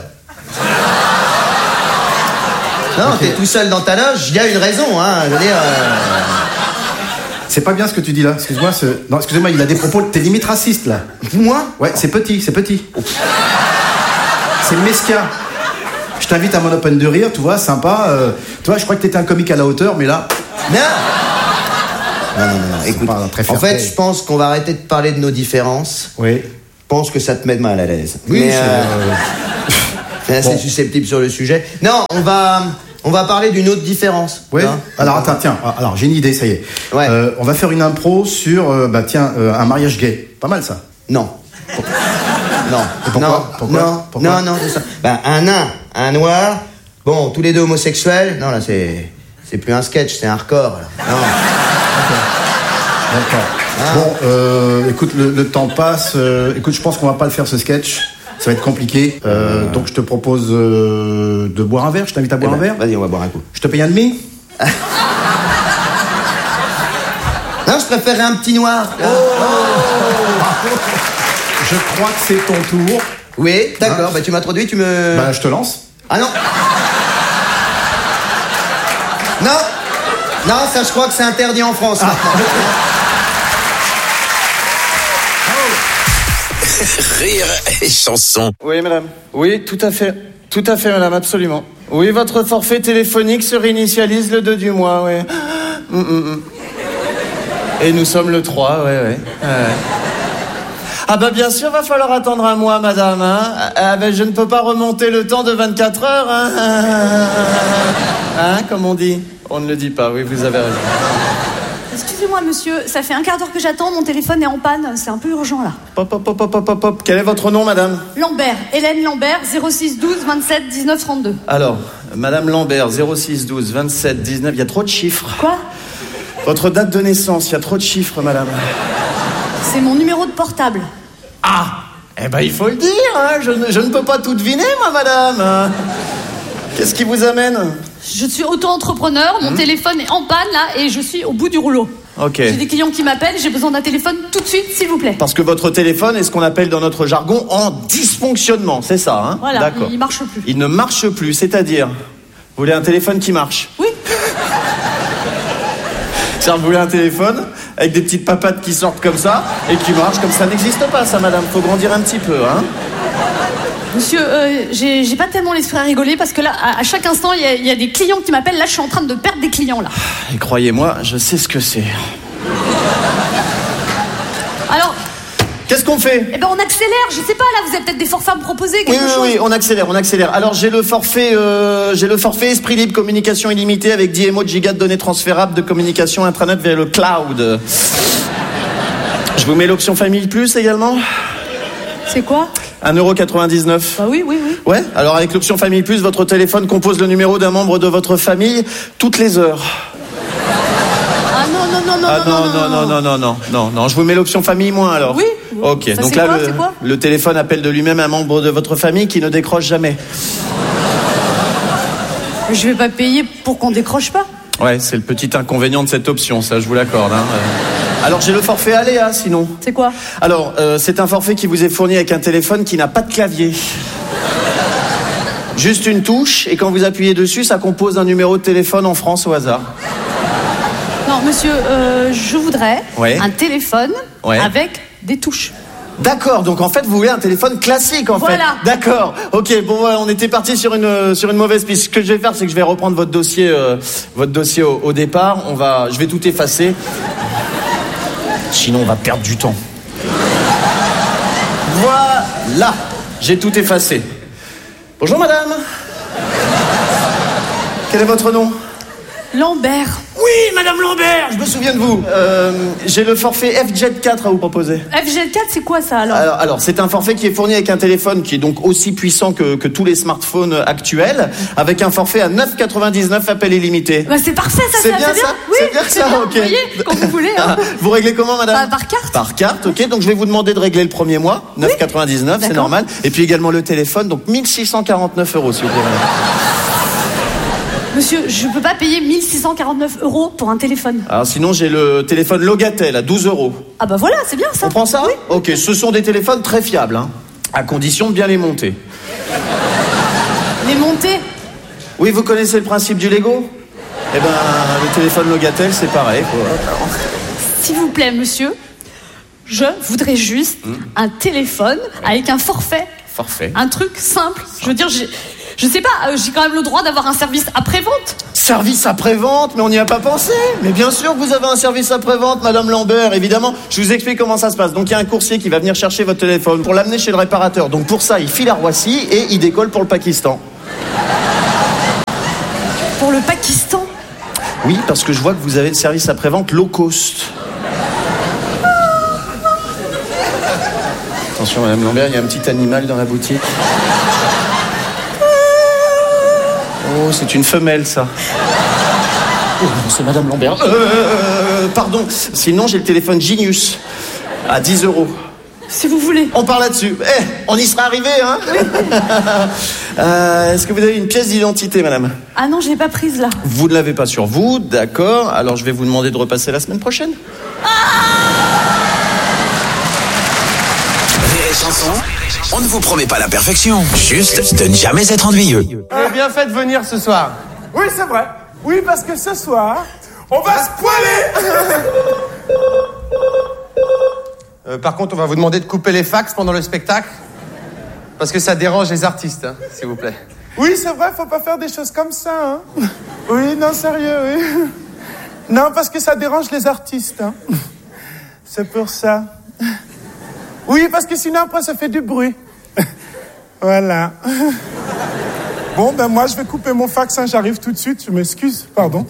Non, okay. T'es tout seul dans ta loge, il y a une raison, hein, je veux dire... Euh... C'est pas bien ce que tu dis là, excuse-moi, ce... non, excusez-moi, il a des propos, t'es limite raciste là. Moi? Ouais, c'est petit, c'est petit. C'est mesquin. je t'invite à mon open de rire, tu vois, sympa. Euh, tu vois, je crois que t'étais un comique à la hauteur, mais là... Non Non, non, non, non. Écoute, en fait, je pense qu'on va arrêter de parler de nos différences. Oui. Je pense que ça te met mal à l'aise. Oui, mais c'est... euh, Euh... assez bon. susceptible sur le sujet. Non, on va... On va parler d'une autre différence. Oui. Hein Alors attends, tiens. Alors j'ai une idée, ça y est. Ouais. Euh, on va faire une impro sur, euh, bah tiens, euh, un mariage gay. Pas mal ça. Non. Non. Pourquoi non. Pourquoi non. Pourquoi non, non, c'est ça. Bah, un nain, un noir. Bon, tous les deux homosexuels. Non, là, c'est, c'est plus un sketch, c'est un hardcore. Là. Non. D'accord. Ah. Bon, euh, écoute, le, le temps passe. Euh, écoute, je pense qu'on va pas le faire ce sketch. Ça va être compliqué. Euh, euh... Donc je te propose euh, de boire un verre. Je t'invite à boire eh ben, un verre. Vas-y, on va boire un coup. Je te paye un demi. Non, je préférerais un petit noir. Oh. Je crois que c'est ton tour. Oui, d'accord. Hein bah tu m'introduis, tu me... Bah je te lance. Ah non. Non. Non, ça je crois que c'est interdit en France ah. maintenant. Rire et chanson. Oui, madame. Oui, tout à fait. Tout à fait, madame, absolument. Oui, votre forfait téléphonique se réinitialise le deux du mois, oui. Mm, mm, mm. Et nous sommes le trois, ouais, ouais. ouais. Ah bah bien sûr, va falloir attendre un mois, madame. Hein. Ah bah je ne peux pas remonter le temps de vingt-quatre heures. Hein, hein comme on dit. On ne le dit pas, oui, vous avez raison. Excusez-moi, monsieur, ça fait un quart d'heure que j'attends, mon téléphone est en panne, c'est un peu urgent, là. Pop, pop, pop, pop, pop, pop. Quel est votre nom, madame? Lambert, Hélène Lambert, zéro six douze vingt-sept dix-neuf trente-deux. Alors, madame Lambert, zéro six douze vingt-sept dix-neuf, il y a trop de chiffres. Quoi? Votre date de naissance, il y a trop de chiffres, madame. C'est mon numéro de portable. Ah! Eh ben, il faut le dire, hein. Je ne, je ne peux pas tout deviner, moi, madame. Qu'est-ce qui vous amène? Je suis auto-entrepreneur, mon mmh. téléphone est en panne, là, et je suis au bout du rouleau. Ok. J'ai des clients qui m'appellent, j'ai besoin d'un téléphone tout de suite, s'il vous plaît. Parce que votre téléphone est ce qu'on appelle dans notre jargon en dysfonctionnement, c'est ça, hein? Voilà, d'accord. Il marche plus. Il ne marche plus, c'est-à-dire? Vous voulez un téléphone qui marche? Oui. C'est-à-dire, vous voulez un téléphone avec des petites papates qui sortent comme ça et qui marchent comme ça n'existe pas, ça, madame. Faut grandir un petit peu, hein? Monsieur, euh, j'ai, j'ai pas tellement l'esprit à rigoler parce que là, à, à chaque instant, il y, y a des clients qui m'appellent. Là, je suis en train de perdre des clients, là. Et croyez-moi, je sais ce que c'est. Alors... Qu'est-ce qu'on fait? Eh ben, on accélère. Je sais pas, là, vous avez peut-être des forfaits à me proposer, quelque oui, chose. Oui, oui, on accélère, on accélère. Alors, j'ai le forfait, euh, j'ai le forfait Esprit Libre, communication illimitée avec dix émo de gigas de données transférables de communication intranet vers le cloud. Je vous mets l'option Famille Plus également. C'est quoi? un euro quatre-vingt-dix-neuf. Bah oui, oui, oui. Ouais, alors avec l'option Famille Plus, votre téléphone compose le numéro d'un membre de votre famille toutes les heures. Ah non, non, non, non, ah, non, non, non, non, non, non, non, non, non, je vous mets l'option Famille moins alors. Oui. Ok, ça, donc c'est là, quoi, le, c'est quoi le téléphone appelle de lui-même un membre de votre famille qui ne décroche jamais. Je vais pas payer pour qu'on décroche pas. Ouais, c'est le petit inconvénient de cette option, ça, je vous l'accorde. Hein. Alors, j'ai le forfait Aléa, sinon. C'est quoi? Alors, euh, c'est un forfait qui vous est fourni avec un téléphone qui n'a pas de clavier. Juste une touche, et quand vous appuyez dessus, ça compose un numéro de téléphone en France au hasard. Non, monsieur, euh, je voudrais ouais. un téléphone ouais. avec des touches. D'accord, donc en fait, vous voulez un téléphone classique, en voilà. fait. D'accord, ok, bon, voilà, on était parti sur une, sur une mauvaise piste. Ce que je vais faire, c'est que je vais reprendre votre dossier, euh, votre dossier au, au départ. On va, je vais tout effacer. Sinon, on va perdre du temps. Voilà, j'ai tout effacé. Bonjour, madame. Quel est votre nom? Lambert. Oui, madame Lambert, je me souviens de vous. Euh, j'ai le forfait F Jet quatre à vous proposer. F Jet quatre, c'est quoi ça alors? Alors, alors c'est un forfait qui est fourni avec un téléphone qui est donc aussi puissant que, que tous les smartphones actuels, avec un forfait à neuf quatre-vingt-dix-neuf appel illimité. Bah c'est parfait ça, c'est ça, bien, c'est ça. Bien. Oui, c'est bien c'est ça, bien, ok. Vous voyez, quand vous voulez. Hein. Vous réglez comment, madame? Bah, par carte. Par carte, ok. Donc je vais vous demander de régler le premier mois, neuf quatre-vingt-dix-neuf, oui, c'est normal. Et puis également le téléphone, donc mille six cent quarante-neuf euros, s'il vous plaît, madame. Monsieur, je peux pas payer mille six cent quarante-neuf euros pour un téléphone. Alors sinon, j'ai le téléphone Logatel à douze euros. Ah bah voilà, c'est bien ça. On prend ça? Oui. Ok, ce sont des téléphones très fiables, hein, à condition de bien les monter. Les monter? Oui, vous connaissez le principe du Lego? Eh ben, le téléphone Logatel, c'est pareil, quoi. S'il vous plaît, monsieur, je voudrais juste mmh. un téléphone avec un forfait. Forfait. Un truc simple. Je veux dire, j'ai... Je sais pas, euh, j'ai quand même le droit d'avoir un service après-vente. Service après-vente? Mais on n'y a pas pensé. Mais bien sûr que vous avez un service après-vente, Madame Lambert, évidemment. Je vous explique comment ça se passe. Donc il y a un coursier qui va venir chercher votre téléphone pour l'amener chez le réparateur. Donc pour ça, il file à Roissy et il décolle pour le Pakistan. Pour le Pakistan? Oui, parce que je vois que vous avez le service après-vente low cost. Attention, Madame Lambert, il y a un petit animal dans la boutique. Oh, c'est une femelle, ça. Oh, non, c'est Madame Lambert. Euh, euh, pardon. Sinon, j'ai le téléphone Genius à dix euros. Si vous voulez. On part là-dessus. Eh, on y sera arrivé, hein. euh, Est-ce que vous avez une pièce d'identité, madame? Ah non, je l'ai pas prise, là. Vous ne l'avez pas sur vous, d'accord. Alors, je vais vous demander de repasser la semaine prochaine. Rire et Chanson, on ne vous promet pas la perfection, juste de ne jamais être ennuyeux. Vous avez bien fait de venir ce soir. Oui, c'est vrai. Oui, parce que ce soir, on va se poiler. Euh, par contre, on va vous demander de couper les fax pendant le spectacle. Parce que ça dérange les artistes, hein, s'il vous plaît. Oui, c'est vrai, faut pas faire des choses comme ça. Hein. Oui, non, sérieux, oui. Non, parce que ça dérange les artistes. Hein. C'est pour ça. Oui, parce que sinon, après, ça fait du bruit. Voilà. Bon, ben moi, je vais couper mon fax, hein, j'arrive tout de suite. Je m'excuse, pardon.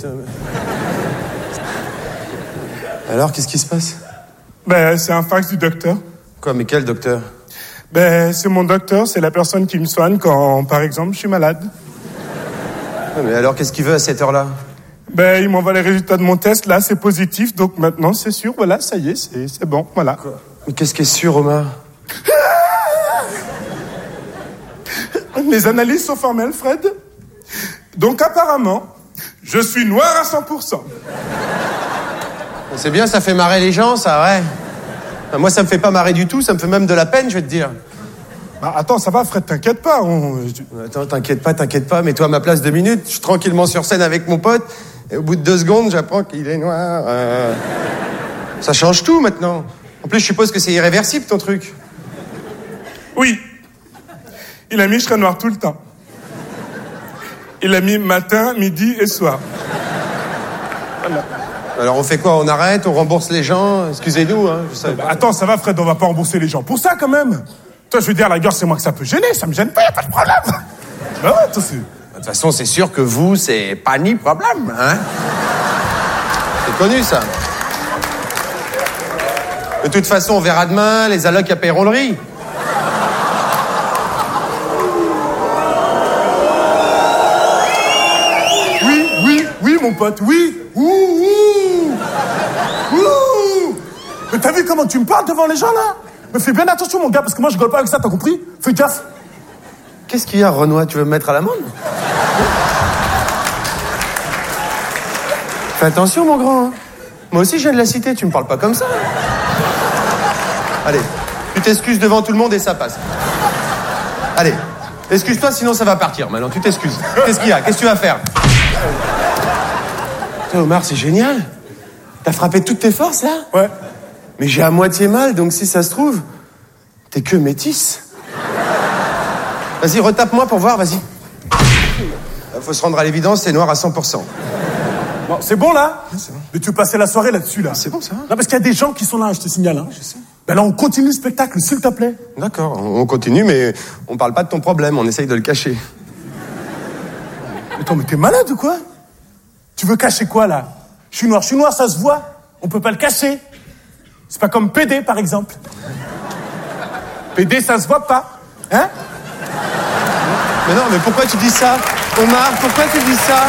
Alors, qu'est-ce qui se passe? Ben, c'est un fax du docteur. Quoi, mais quel docteur? Ben, c'est mon docteur, c'est la personne qui me soigne quand, par exemple, je suis malade. Ouais, mais alors, qu'est-ce qu'il veut à cette heure-là? Ben, il m'envoie les résultats de mon test, là, c'est positif, donc maintenant, c'est sûr, voilà, ça y est, c'est, c'est bon, voilà. Quoi? Mais qu'est-ce qui est sûr, Omar? Mes analyses sont formelles, Fred. Donc, apparemment, je suis noir à cent pour cent. C'est bien, ça fait marrer les gens, ça, ouais. Enfin, moi, ça me fait pas marrer du tout, ça me fait même de la peine, je vais te dire. Bah, attends, ça va, Fred, t'inquiète pas. On... Attends, t'inquiète pas, t'inquiète pas, mets-toi à ma place deux minutes. Je suis tranquillement sur scène avec mon pote, et au bout de deux secondes, j'apprends qu'il est noir. Euh... Ça change tout, maintenant. En plus, je suppose que c'est irréversible, ton truc. Oui. Il a mis je serai noir tout le temps. Il a mis matin, midi et soir. Voilà. Alors on fait quoi? On arrête? On rembourse les gens? Excusez-nous, hein. Je savais bah, pas. Attends, ça va, Fred, on va pas rembourser les gens. Pour ça, quand même. Toi, je veux dire, la gueule, c'est moi que ça peut gêner. Ça me gêne pas, y a pas de problème. Bah ouais, toi, c'est... De toute façon, c'est sûr que vous, c'est pas ni problème, hein. C'est connu, ça. De toute façon, on verra demain, les allocs à paieront le riz. Oui, oui, oui, mon pote, oui. Ouh, ouh. Ouh. Mais t'as vu comment tu me parles devant les gens, là? Mais fais bien attention, mon gars, parce que moi, je gueule pas avec ça, t'as compris? Fais gaffe. Qu'est-ce qu'il y a, Renoir? Tu veux me mettre à l'amende? Fais attention, mon grand. Hein. Moi aussi, je viens de la cité, tu me parles pas comme ça. Allez, tu t'excuses devant tout le monde et ça passe. Allez, excuse-toi, sinon ça va partir. Maintenant, tu t'excuses. Qu'est-ce qu'il y a? Qu'est-ce que tu vas faire? Toi, Omar, c'est génial. T'as frappé toutes tes forces, là? Ouais. Mais j'ai à moitié mal, donc si ça se trouve, t'es que métisse. Vas-y, retape-moi pour voir, vas-y. Faut se rendre à l'évidence, c'est noir à cent pour cent. Bon, c'est bon, là? C'est bon. Mais tu veux passer la soirée là-dessus, là? C'est bon, ça va. Non, parce qu'il y a des gens qui sont là, je te signale, hein. Je sais. Ben là, on continue le spectacle, s'il te plaît. D'accord, on continue, mais on parle pas de ton problème, on essaye de le cacher. Attends, mais t'es malade ou quoi? Tu veux cacher quoi, là? Je suis noir, je suis noir, ça se voit. On peut pas le cacher. C'est pas comme P D, par exemple. P D, ça se voit pas. Hein? Mais non, mais pourquoi tu dis ça? Omar, pourquoi tu dis ça?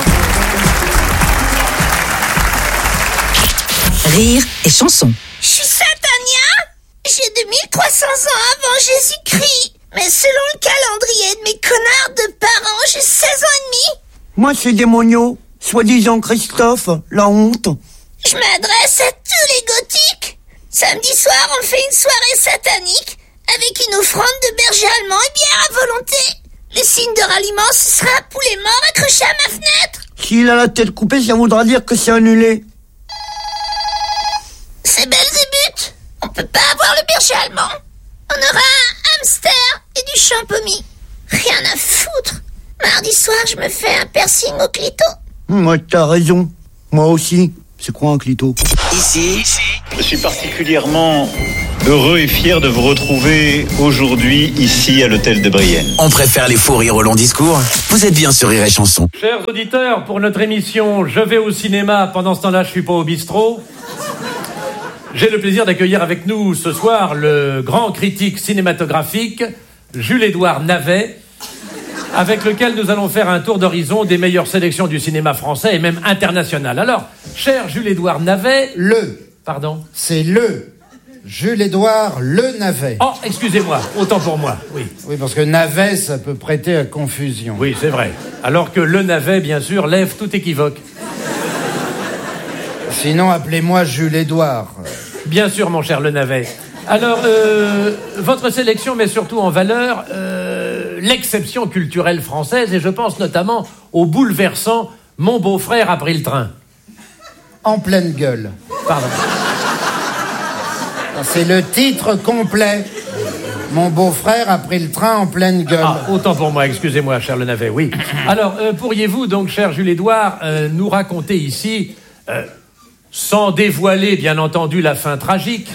Rire et chanson. Je suis Satania. J'ai deux mille trois cents ans avant Jésus-Christ. Mais selon le calendrier de mes connards de parents, j'ai seize ans et demi. Moi, c'est Démonio, soi-disant Christophe, la honte. Je m'adresse à tous les gothiques. Samedi soir, on fait une soirée satanique avec une offrande de berger allemand et bière à volonté. Le signe de ralliement, ce sera un poulet mort accroché à ma fenêtre. S'il a la tête coupée, ça voudra dire que c'est annulé. C'est Belzébuth. On peut pas avoir le berger allemand. On aura un hamster et du champomis. Rien à foutre. Mardi soir, je me fais un piercing au clito. Moi, t'as raison. Moi aussi. C'est quoi un clito? Ici, je suis particulièrement heureux et fier de vous retrouver aujourd'hui ici à l'hôtel de Brienne. On préfère les fous rires au long discours. Vous êtes bien sur Rire et Chanson. Chers auditeurs, pour notre émission Je vais au cinéma, pendant ce temps-là je suis pas au bistrot, j'ai le plaisir d'accueillir avec nous ce soir le grand critique cinématographique Jules-Édouard Navet, avec lequel nous allons faire un tour d'horizon des meilleures sélections du cinéma français et même international. Alors, cher Jules-Édouard Navet... Le. Pardon? C'est le. Jules-Édouard Le Navet. Oh, excusez-moi, autant pour moi, oui. Oui, parce que Navet, ça peut prêter à confusion. Oui, c'est vrai. Alors que Le Navet, bien sûr, lève tout équivoque. Sinon, appelez-moi Jules-Édouard. Bien sûr, mon cher Le Navet. Alors, euh, votre sélection met surtout en valeur euh, l'exception culturelle française, et je pense notamment au bouleversant « Mon beau-frère a pris le train ». En pleine gueule. Pardon. C'est le titre complet. Mon beau-frère a pris le train en pleine gueule. Ah, autant pour moi, excusez-moi, cher Le Navet, oui. Alors, euh, pourriez-vous donc, cher Jules-Édouard, euh, nous raconter ici, euh, sans dévoiler, bien entendu, la fin tragique,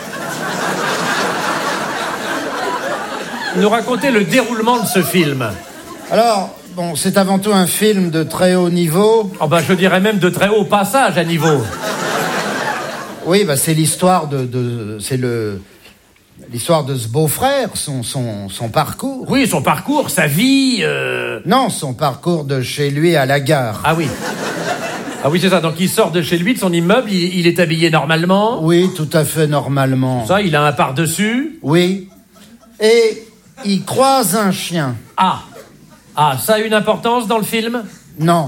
nous raconter le déroulement de ce film? Alors, bon, c'est avant tout un film de très haut niveau. Oh ben, je dirais même de très haut passage à niveau. Oui, bah, c'est l'histoire de, de c'est le l'histoire de ce beau-frère, son, son, son parcours. Oui, son parcours, sa vie... Euh... Non, son parcours de chez lui à la gare. Ah oui. Ah oui, c'est ça. Donc il sort de chez lui, de son immeuble, il, il est habillé normalement. Oui, tout à fait normalement. Ça, il a un par-dessus. Oui. Et il croise un chien. Ah. Ah, ça a une importance dans le film? Non.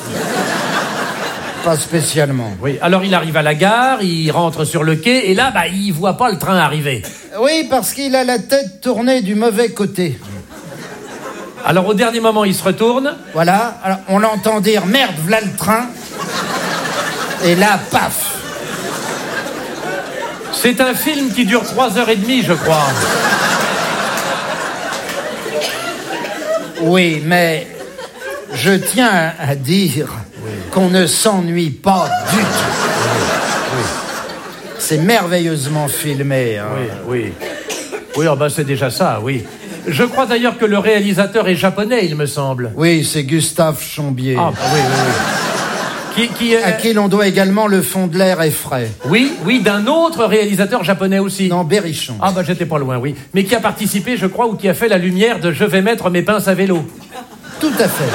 Pas spécialement. Oui, alors il arrive à la gare, il rentre sur le quai, et là, bah, il voit pas le train arriver. Oui, parce qu'il a la tête tournée du mauvais côté. Alors au dernier moment, il se retourne. Voilà, alors on l'entend dire « Merde, v'là le train !» Et là, paf. C'est un film qui dure trois heures et demie, je crois. Oui, mais je tiens à dire oui. qu'on ne s'ennuie pas du tout. Oui. Oui. C'est merveilleusement filmé. Hein. Oui, oui. Oui, oh ben c'est déjà ça, oui. Je crois d'ailleurs que le réalisateur est japonais, il me semble. Oui, c'est Gustave Chambier. Ah, bah oui, oui, oui. Qui, qui, euh... À qui l'on doit également Le Fond de l'air est frais. Oui, oui, d'un autre réalisateur japonais aussi. Non, Berrichon. Ah bah j'étais pas loin, oui. Mais qui a participé, je crois, ou qui a fait la lumière de « Je vais mettre mes pinces à vélo ». Tout à fait.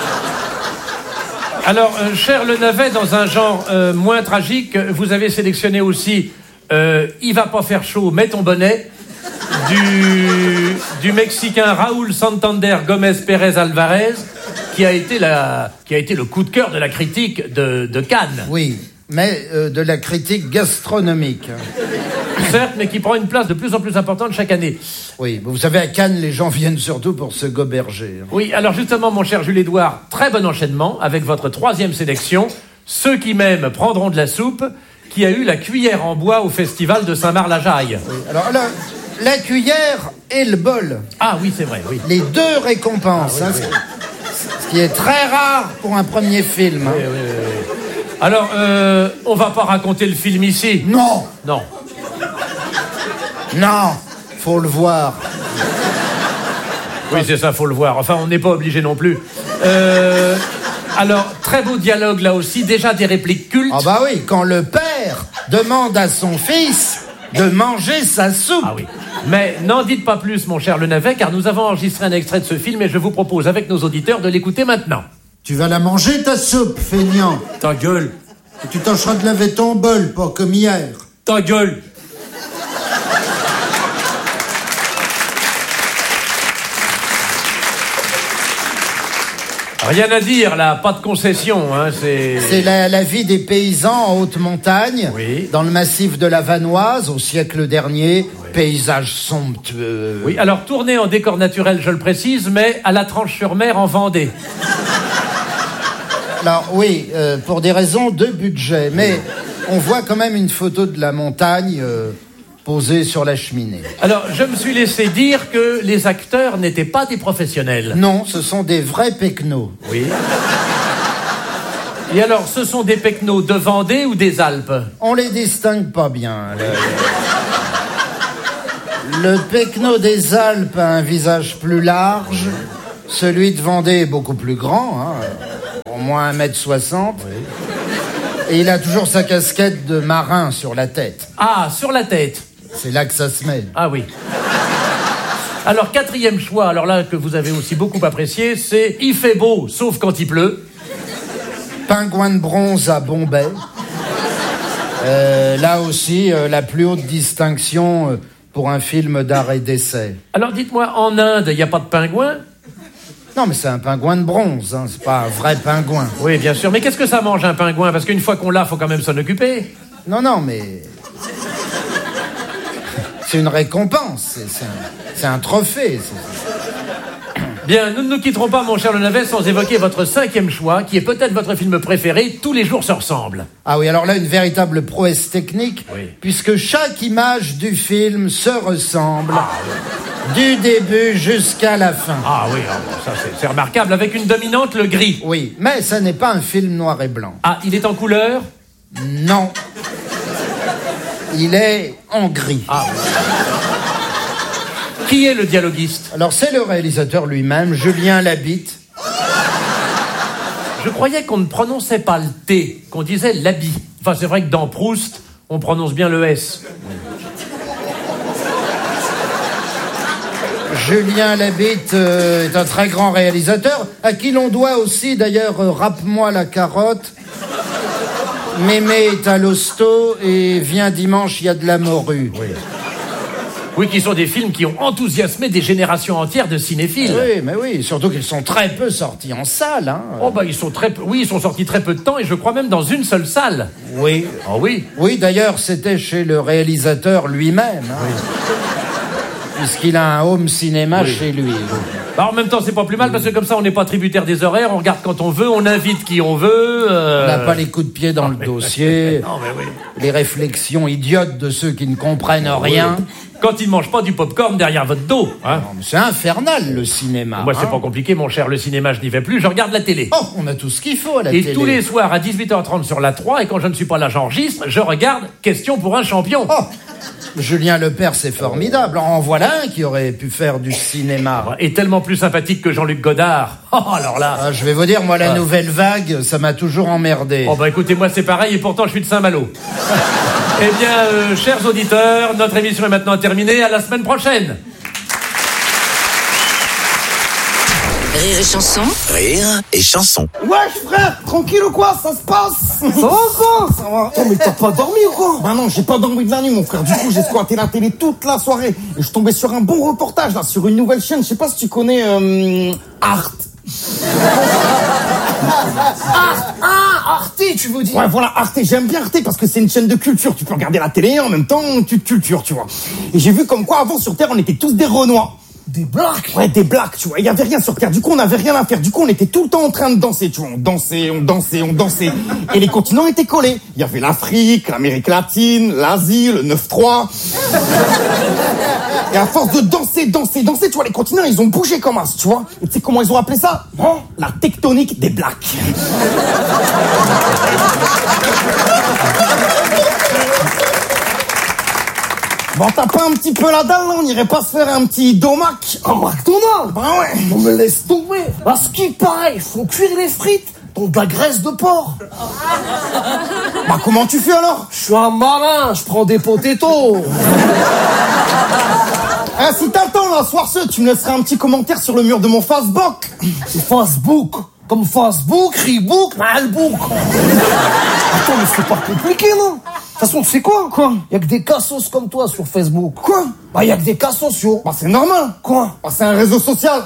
Alors, euh, cher Le Navet, dans un genre euh, moins tragique, vous avez sélectionné aussi euh, « Il va pas faire chaud, mets ton bonnet » du, du Mexicain Raúl Santander Gómez Pérez Alvarez, qui a été la, qui a été le coup de cœur de la critique de, de Cannes. Oui, mais euh, de la critique gastronomique. Certes, mais qui prend une place de plus en plus importante chaque année. Oui, vous savez, à Cannes, les gens viennent surtout pour se goberger. Oui, alors justement, mon cher Jules-Édouard, très bon enchaînement avec votre troisième sélection. Ceux qui m'aiment prendront de la soupe, qui a eu la cuillère en bois au festival de Saint-Marc-la-Jaille. Oui, alors là, la cuillère et le bol. Ah oui, c'est vrai, oui. Les deux récompenses. Ah, oui, hein, oui. Ce qui est très rare pour un premier film. Oui, oui, oui, oui. Alors, euh, on va pas raconter le film ici. Non. Non. Non, faut le voir. Oui, c'est ça, faut le voir. Enfin, on n'est pas obligé non plus. Euh, alors, très beau dialogue là aussi, déjà des répliques cultes. Ah bah oui, quand le père demande à son fils de manger sa soupe. Ah oui. Mais n'en dites pas plus, mon cher Le Navet, car nous avons enregistré un extrait de ce film et je vous propose avec nos auditeurs de l'écouter maintenant. Tu vas la manger, ta soupe, feignant. Ta gueule. Et tu tâcheras de laver ton bol, pas comme hier. Ta gueule. Rien à dire, là, pas de concession, hein, c'est... C'est la, la vie des paysans en haute montagne, oui. Dans le massif de la Vanoise, au siècle dernier, oui. Paysage somptueux. Oui, alors tourné en décor naturel, je le précise, mais à la Tranche-sur-Mer en Vendée. Alors oui, euh, pour des raisons de budget, mais on voit quand même une photo de la montagne... Euh, posé sur la cheminée. Alors, je me suis laissé dire que les acteurs n'étaient pas des professionnels. Non, ce sont des vrais pecnos. Oui. Et alors, ce sont des pecnos de Vendée ou des Alpes? On les distingue pas bien. Le, le pecno des Alpes a un visage plus large. Celui de Vendée est beaucoup plus grand, hein, au moins un mètre soixante. Oui. Et il a toujours sa casquette de marin sur la tête. Ah, sur la tête. C'est là que ça se met. Ah oui. Alors, quatrième choix, alors là, que vous avez aussi beaucoup apprécié, c'est « Il fait beau, sauf quand il pleut ». Pingouin de bronze à Bombay. Euh, là aussi, euh, la plus haute distinction euh, pour un film d'art et d'essai. Alors, dites-moi, en Inde, il n'y a pas de pingouin? Non, mais c'est un pingouin de bronze, hein, c'est pas un vrai pingouin. Oui, bien sûr. Mais qu'est-ce que ça mange, un pingouin? Parce qu'une fois qu'on l'a, faut quand même s'en occuper. Non, non, mais... c'est une récompense, c'est, c'est, un, c'est un trophée. C'est... Bien, nous ne nous quitterons pas, mon cher Le Navet, sans évoquer votre cinquième choix, qui est peut-être votre film préféré, Tous les jours se ressemblent. Ah oui, alors là, une véritable prouesse technique, oui. Puisque chaque image du film se ressemble, ah, oui. Du début jusqu'à la fin. Ah oui, ah, bon, ça c'est, c'est remarquable, avec une dominante, le gris. Oui, mais ça n'est pas un film noir et blanc. Ah, il est en couleur? Non. Il est en gris. Ah oui. Qui est le dialoguiste? Alors, c'est le réalisateur lui-même, Julien Labitte. Je croyais qu'on ne prononçait pas le T, qu'on disait l'habit. Enfin, c'est vrai que dans Proust, on prononce bien le S. Julien Labitte euh, est un très grand réalisateur, à qui l'on doit aussi, d'ailleurs, euh, Rappe-moi la carotte, Mémé est à l'hosto et Viens dimanche, il y a de la morue. Oui. Oui, qui sont des films qui ont enthousiasmé des générations entières de cinéphiles. Oui, mais oui, surtout qu'ils sont très peu sortis en salle. Hein. Oh bah ils sont très peu, oui, ils sont sortis très peu de temps et je crois même dans une seule salle. Oui. Oh oui. Oui, d'ailleurs, c'était chez le réalisateur lui-même. Hein. Oui. Puisqu'il a un home cinéma oui. Chez lui. Bah en même temps, c'est pas plus mal parce que comme ça, on n'est pas tributaire des horaires, on regarde quand on veut, on invite qui on veut. Euh... On n'a pas les coups de pied dans oh, le mais... dossier. Non, mais oui. Les réflexions idiotes de ceux qui ne comprennent oh, rien. Oui. Quand ils ne mangent pas du popcorn derrière votre dos. Hein. Non, mais c'est infernal, le cinéma. Moi, hein. C'est pas compliqué, mon cher. Le cinéma, je n'y vais plus, je regarde la télé. Oh, on a tout ce qu'il faut à la et télé. Et tous les soirs, à dix-huit heures trente sur la trois, et quand je ne suis pas là, j'enregistre, je regarde Question pour un champion. Oh, Julien Lepers, c'est formidable. En voilà un qui aurait pu faire du cinéma. Et tellement plus sympathique que Jean-Luc Godard. Oh, alors là... Ah, je vais vous dire, moi, la ah. nouvelle vague, ça m'a toujours emmerdé. Oh, bah écoutez, moi, c'est pareil, et pourtant, je suis de Saint-Malo. Eh bien, euh, chers auditeurs, notre émission est maintenant terminée. À la semaine prochaine. Rire et chanson. Rire et chanson. Wesh frère, tranquille ou quoi? Ça se passe? Ça va quoi? Ça va. Oh mais t'as pas dormi ou quoi? Bah non, j'ai pas dormi de la nuit mon frère. Du coup j'ai squatté la télé toute la soirée. Et je suis tombé sur un bon reportage là, sur une nouvelle chaîne. Je sais pas si tu connais euh, Arte. Arte, ah, Arte, tu veux dire? Ouais, voilà, Arte, j'aime bien Arte parce que c'est une chaîne de culture. Tu peux regarder la télé et en même temps, tu te cultures, tu vois. Et j'ai vu comme quoi avant sur Terre, on était tous des Renois. Des blacks? Ouais, des blacks, tu vois. Il y avait rien sur Terre. Du coup, on avait rien à faire. Du coup, on était tout le temps en train de danser, tu vois. On dansait, on dansait, on dansait. Et les continents étaient collés. Il y avait l'Afrique, l'Amérique latine, l'Asie, le neuf trois. Et à force de danser, danser, danser, tu vois, les continents, ils ont bougé comme as, tu vois. Et tu sais comment ils ont appelé ça? Non. La tectonique des blacks. Bon, t'as pas un petit peu la dalle, là? On irait pas se faire un petit domac? Un McDonald's? Bah ouais. On me laisse tomber. À ce qui paraît, faut cuire les frites dans de la graisse de porc. Bah comment tu fais alors? Je suis un malin, je prends des potatoes. Ah, si t'attends là, soir ce, tu me laisseras un petit commentaire sur le mur de mon Facebook. Facebook? Comme Facebook, Reebok, Malbook. Attends, mais c'est pas compliqué, non? De toute façon, tu sais quoi? Quoi? Y'a que des cassos comme toi sur Facebook. Quoi? Bah, y'a que des cassos, yo. Bah, c'est normal. Quoi? Bah, c'est un réseau social.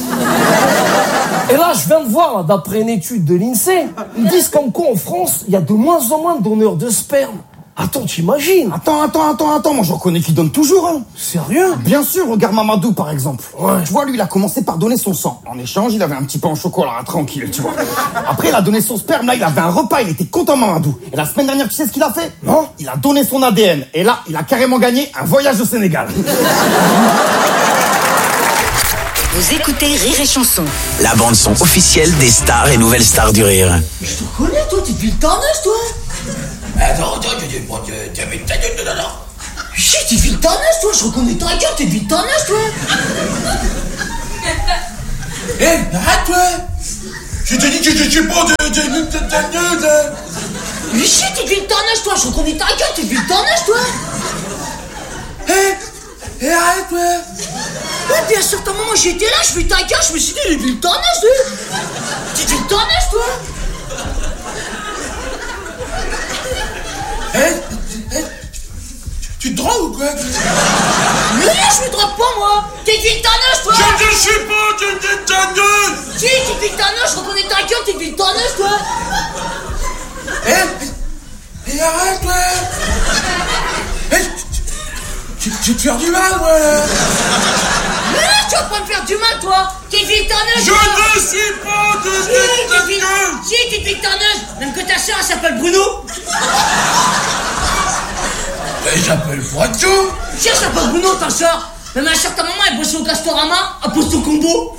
Et là, je viens de voir, d'après une étude de l'INSEE, ils disent comme quoi en France, il y a de moins en moins de donneurs de sperme. Attends, t'imagines? Attends, attends, attends, attends, moi je reconnais qu'il donne toujours, hein. Sérieux? Bien sûr, regarde Mamadou par exemple. Ouais. Tu vois, lui il a commencé par donner son sang. En échange, il avait un petit pain au chocolat, hein, tranquille, tu vois. Après, il a donné son sperme, là il avait un repas, il était content Mamadou. Et la semaine dernière, tu sais ce qu'il a fait? Non? Il a donné son A D N. Et là, il a carrément gagné un voyage au Sénégal. Vous écoutez Rire et Chanson. La bande-son officielle des stars et nouvelles stars du rire. Je te connais, toi, t'es viltaneuse, toi. Attends, attends, t'es avec ta gueule de nana. Si, t'es viltaneuse, toi, je reconnais ta gueule, t'es viltaneuse, toi. Hé, hey, arrête, toi. Je te dis que je suis pas de viltaneuse. Mais si, t'es viltaneuse, toi, je reconnais ta gueule, t'es viltaneuse, toi. Hé, hey, hé, hey, arrête, toi. Ouais, puis à un certain moment, j'étais là, je fais ta gueule, je me suis dit, elle est viltaneuse, toi. T'es viltaneuse, toi. Hé, hey, hey, tu te drogues ou quoi? Mais non, je me drogue pas, moi. T'es viltaneuse, toi. Je ne suis pas de viltaneuse. Si, t'es viltaneuse, je reconnais ta gueule, t'es viltaneuse, toi. Hé, hey, hey, arrête, toi. Hé, hey, tu, tu te faire du mal, moi. Mais non, tu vas pas me faire du mal, toi. T'es viltaneuse. Je ne suis pas de viltaneuse. Si, t'es viltaneuse. Même que ta soeur, elle s'appelle Bruno. Elle s'appelle Poitou. Si, elle s'appelle Bruno, ta soeur. Même à un certain moment, elle bossait au Castorama, à poste au combo.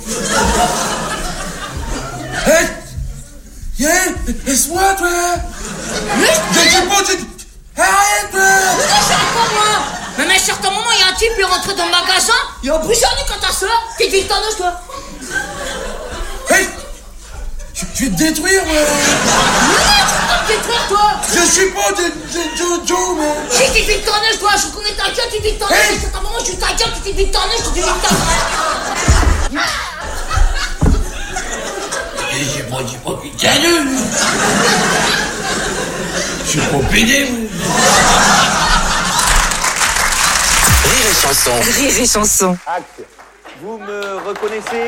Hé, hé, laisse-moi, toi. Mais je dis pas, tu... Arrête, toi. Mais non, j'arrête pas, moi. Même à un certain moment, il y a un type, il est rentré dans le magasin, il a brisé un nu quand ta soeur. T'es viltaneuse, toi. Hé, je vais te détruire, moi. Mais non, tu peux pas te détruire, toi. Je suis pas de Jojo, mais... Si, t'es viltaneuse, toi, je reconnais ta gueule, t'es viltaneuse. Hey. À un certain moment, je suis ta gueule, t'es viltaneuse, t'es viltaneuse. J'ai pas dit pas viltaneuse. Je suis pas pédé, moi. Rire et Chanson. Rire et Chanson. Acte. Vous me reconnaissez?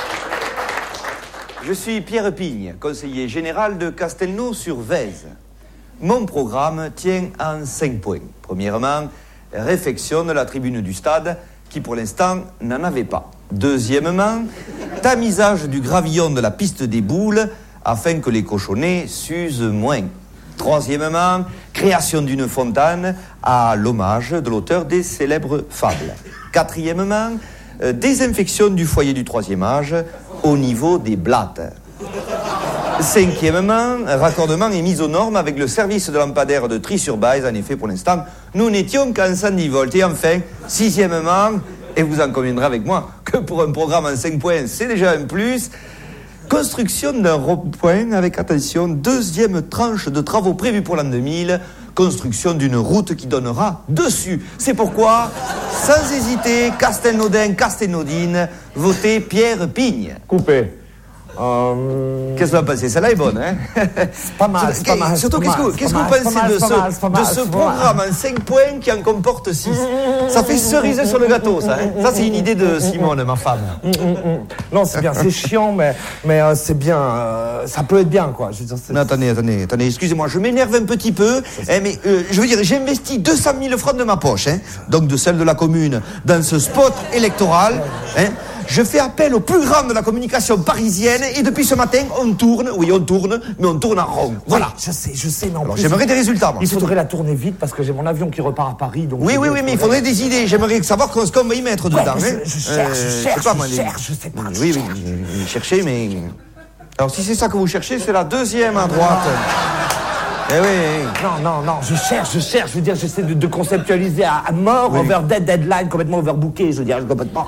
Je suis Pierre Pigne, conseiller général de Castelnau-sur-Vèze. Mon programme tient en cinq points. Premièrement, réfectionne la tribune du stade, qui pour l'instant n'en avait pas. Deuxièmement, tamisage du gravillon de la piste des boules, afin que les cochonnets s'usent moins. Troisièmement, création d'une fontaine à l'hommage de l'auteur des célèbres fables. Quatrièmement, euh, désinfection du foyer du troisième âge au niveau des blattes. Cinquièmement, raccordement et mise aux normes avec le service de lampadaire de Tri-sur-Baise. En effet, pour l'instant, nous n'étions qu'en cent dix volts. Et enfin, sixièmement, et vous en conviendrez avec moi, que pour un programme en cinq points, c'est déjà un plus... Construction d'un rond-point avec, attention, deuxième tranche de travaux prévus pour l'an deux mille. Construction d'une route qui donnera dessus. C'est pourquoi, sans hésiter, Castelnaudin, Castelnaudine, votez Pierre Pigne. Coupé. Euh... Qu'est-ce que vous en pensez? Celle-là est bonne, hein? C'est pas mal, c'est pas mal. Surtout, qu'est-ce que vous, qu'est-ce que vous pensez de ce, de ce programme en cinq points qui en comporte six? Ça fait cerise sur le gâteau, ça, hein? Ça, c'est une idée de Simone, ma femme. Non, c'est bien, c'est chiant, mais, mais euh, c'est bien. Euh, ça peut être bien, quoi. Je veux dire, mais attendez, attendez, attendez, excusez-moi, je m'énerve un petit peu, hein, mais euh, je veux dire, j'ai investi deux cent mille francs de ma poche, hein, donc de celle de la commune, dans ce spot électoral, hein. Je fais appel au plus grand de la communication parisienne et depuis ce matin, on tourne, oui, on tourne, mais on tourne en rond. Voilà. Oui, je sais, je sais, mais en Alors, plus... j'aimerais des résultats, moi. Il faudrait la tourner vite parce que j'ai mon avion qui repart à Paris, donc... Oui, oui, oui, mais il faudrait des idées. J'aimerais savoir ce qu'on va y mettre dedans. Ouais, hein. je, je cherche, euh, je cherche, je, sais pas, moi, je cherche, je sais pas. Oui, oui, oui, cherchez, mais... Alors, si c'est ça que vous cherchez, c'est la deuxième à droite. Eh oui, oui. Non, non, non, je cherche, je cherche. Je veux dire, j'essaie de, de conceptualiser à, à mort, oui. Over dead, deadline, complètement overbooké. Je veux dire, complètement...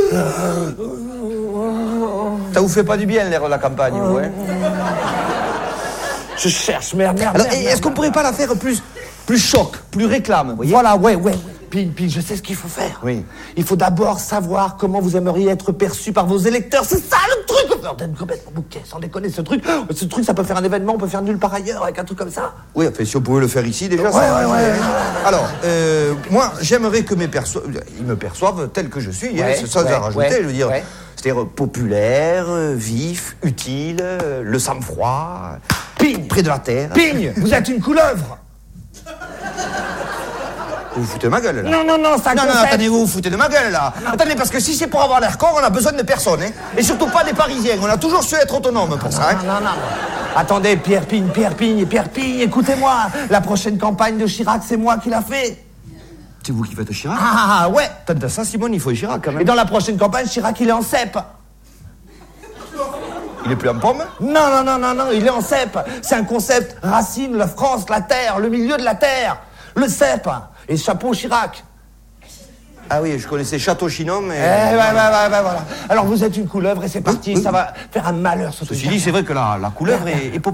Ça vous fait pas du bien, l'air de la campagne, vous, hein? Je cherche, merde, merde, Alors, merde, est-ce qu'on pourrait pas la faire plus, plus choc, plus réclame, vous voyez? Voilà, ouais, ouais, ouais. Puis, puis, je sais ce qu'il faut faire. Oui. Il faut d'abord savoir comment vous aimeriez être perçu par vos électeurs. C'est ça, le truc! D'être complètement bouquet, sans déconner, ce truc. Ce truc, ça peut faire un événement, on peut faire nulle part ailleurs avec un truc comme ça. Oui, enfin, si on pouvait le faire ici, déjà, ouais, ça... Ouais, ouais, ouais. Alors, euh, moi, j'aimerais que mes perso... ils me perçoivent tel que je suis, ouais, hein, c'est ça, ouais, à rajouter, ouais, je veux dire... Ouais. C'est-à-dire populaire, vif, utile, le sang-froid, Pigne, près de la terre. Pigne, vous êtes une couleuvre. Vous vous foutez de ma gueule, là. Non, non, non, ça Non, non, concept. attendez, vous vous foutez de ma gueule, là. Attendez, parce que si c'est pour avoir l'air con, on a besoin de personne, hein. Et surtout pas des Parisiens. On a toujours su être autonome pour ça, hein. Non, non, non. Attendez, Pierre Pigne, Pierre Pigne, Pierre Pigne, écoutez-moi. La prochaine campagne de Chirac, c'est moi qui l'a fait. C'est vous qui faites Chirac? Ah, ah, ouais. Tant de ça, Simone, il faut Chirac, quand même. Et dans la prochaine campagne, Chirac, il est en cep. Il est plus en pomme? Non, non, non, non, non, il est en cep. C'est un concept Racine, la France, la terre, le milieu de la terre. Le cep. Et chapeau Chirac. Ah oui, je connaissais Château Chinon, mais... Eh, ouais, ouais, ouais, ouais, voilà. Alors vous êtes une couleuvre et c'est parti, ça va faire un malheur sur tout. Ceci dit, c'est vrai que la, la couleuvre est, est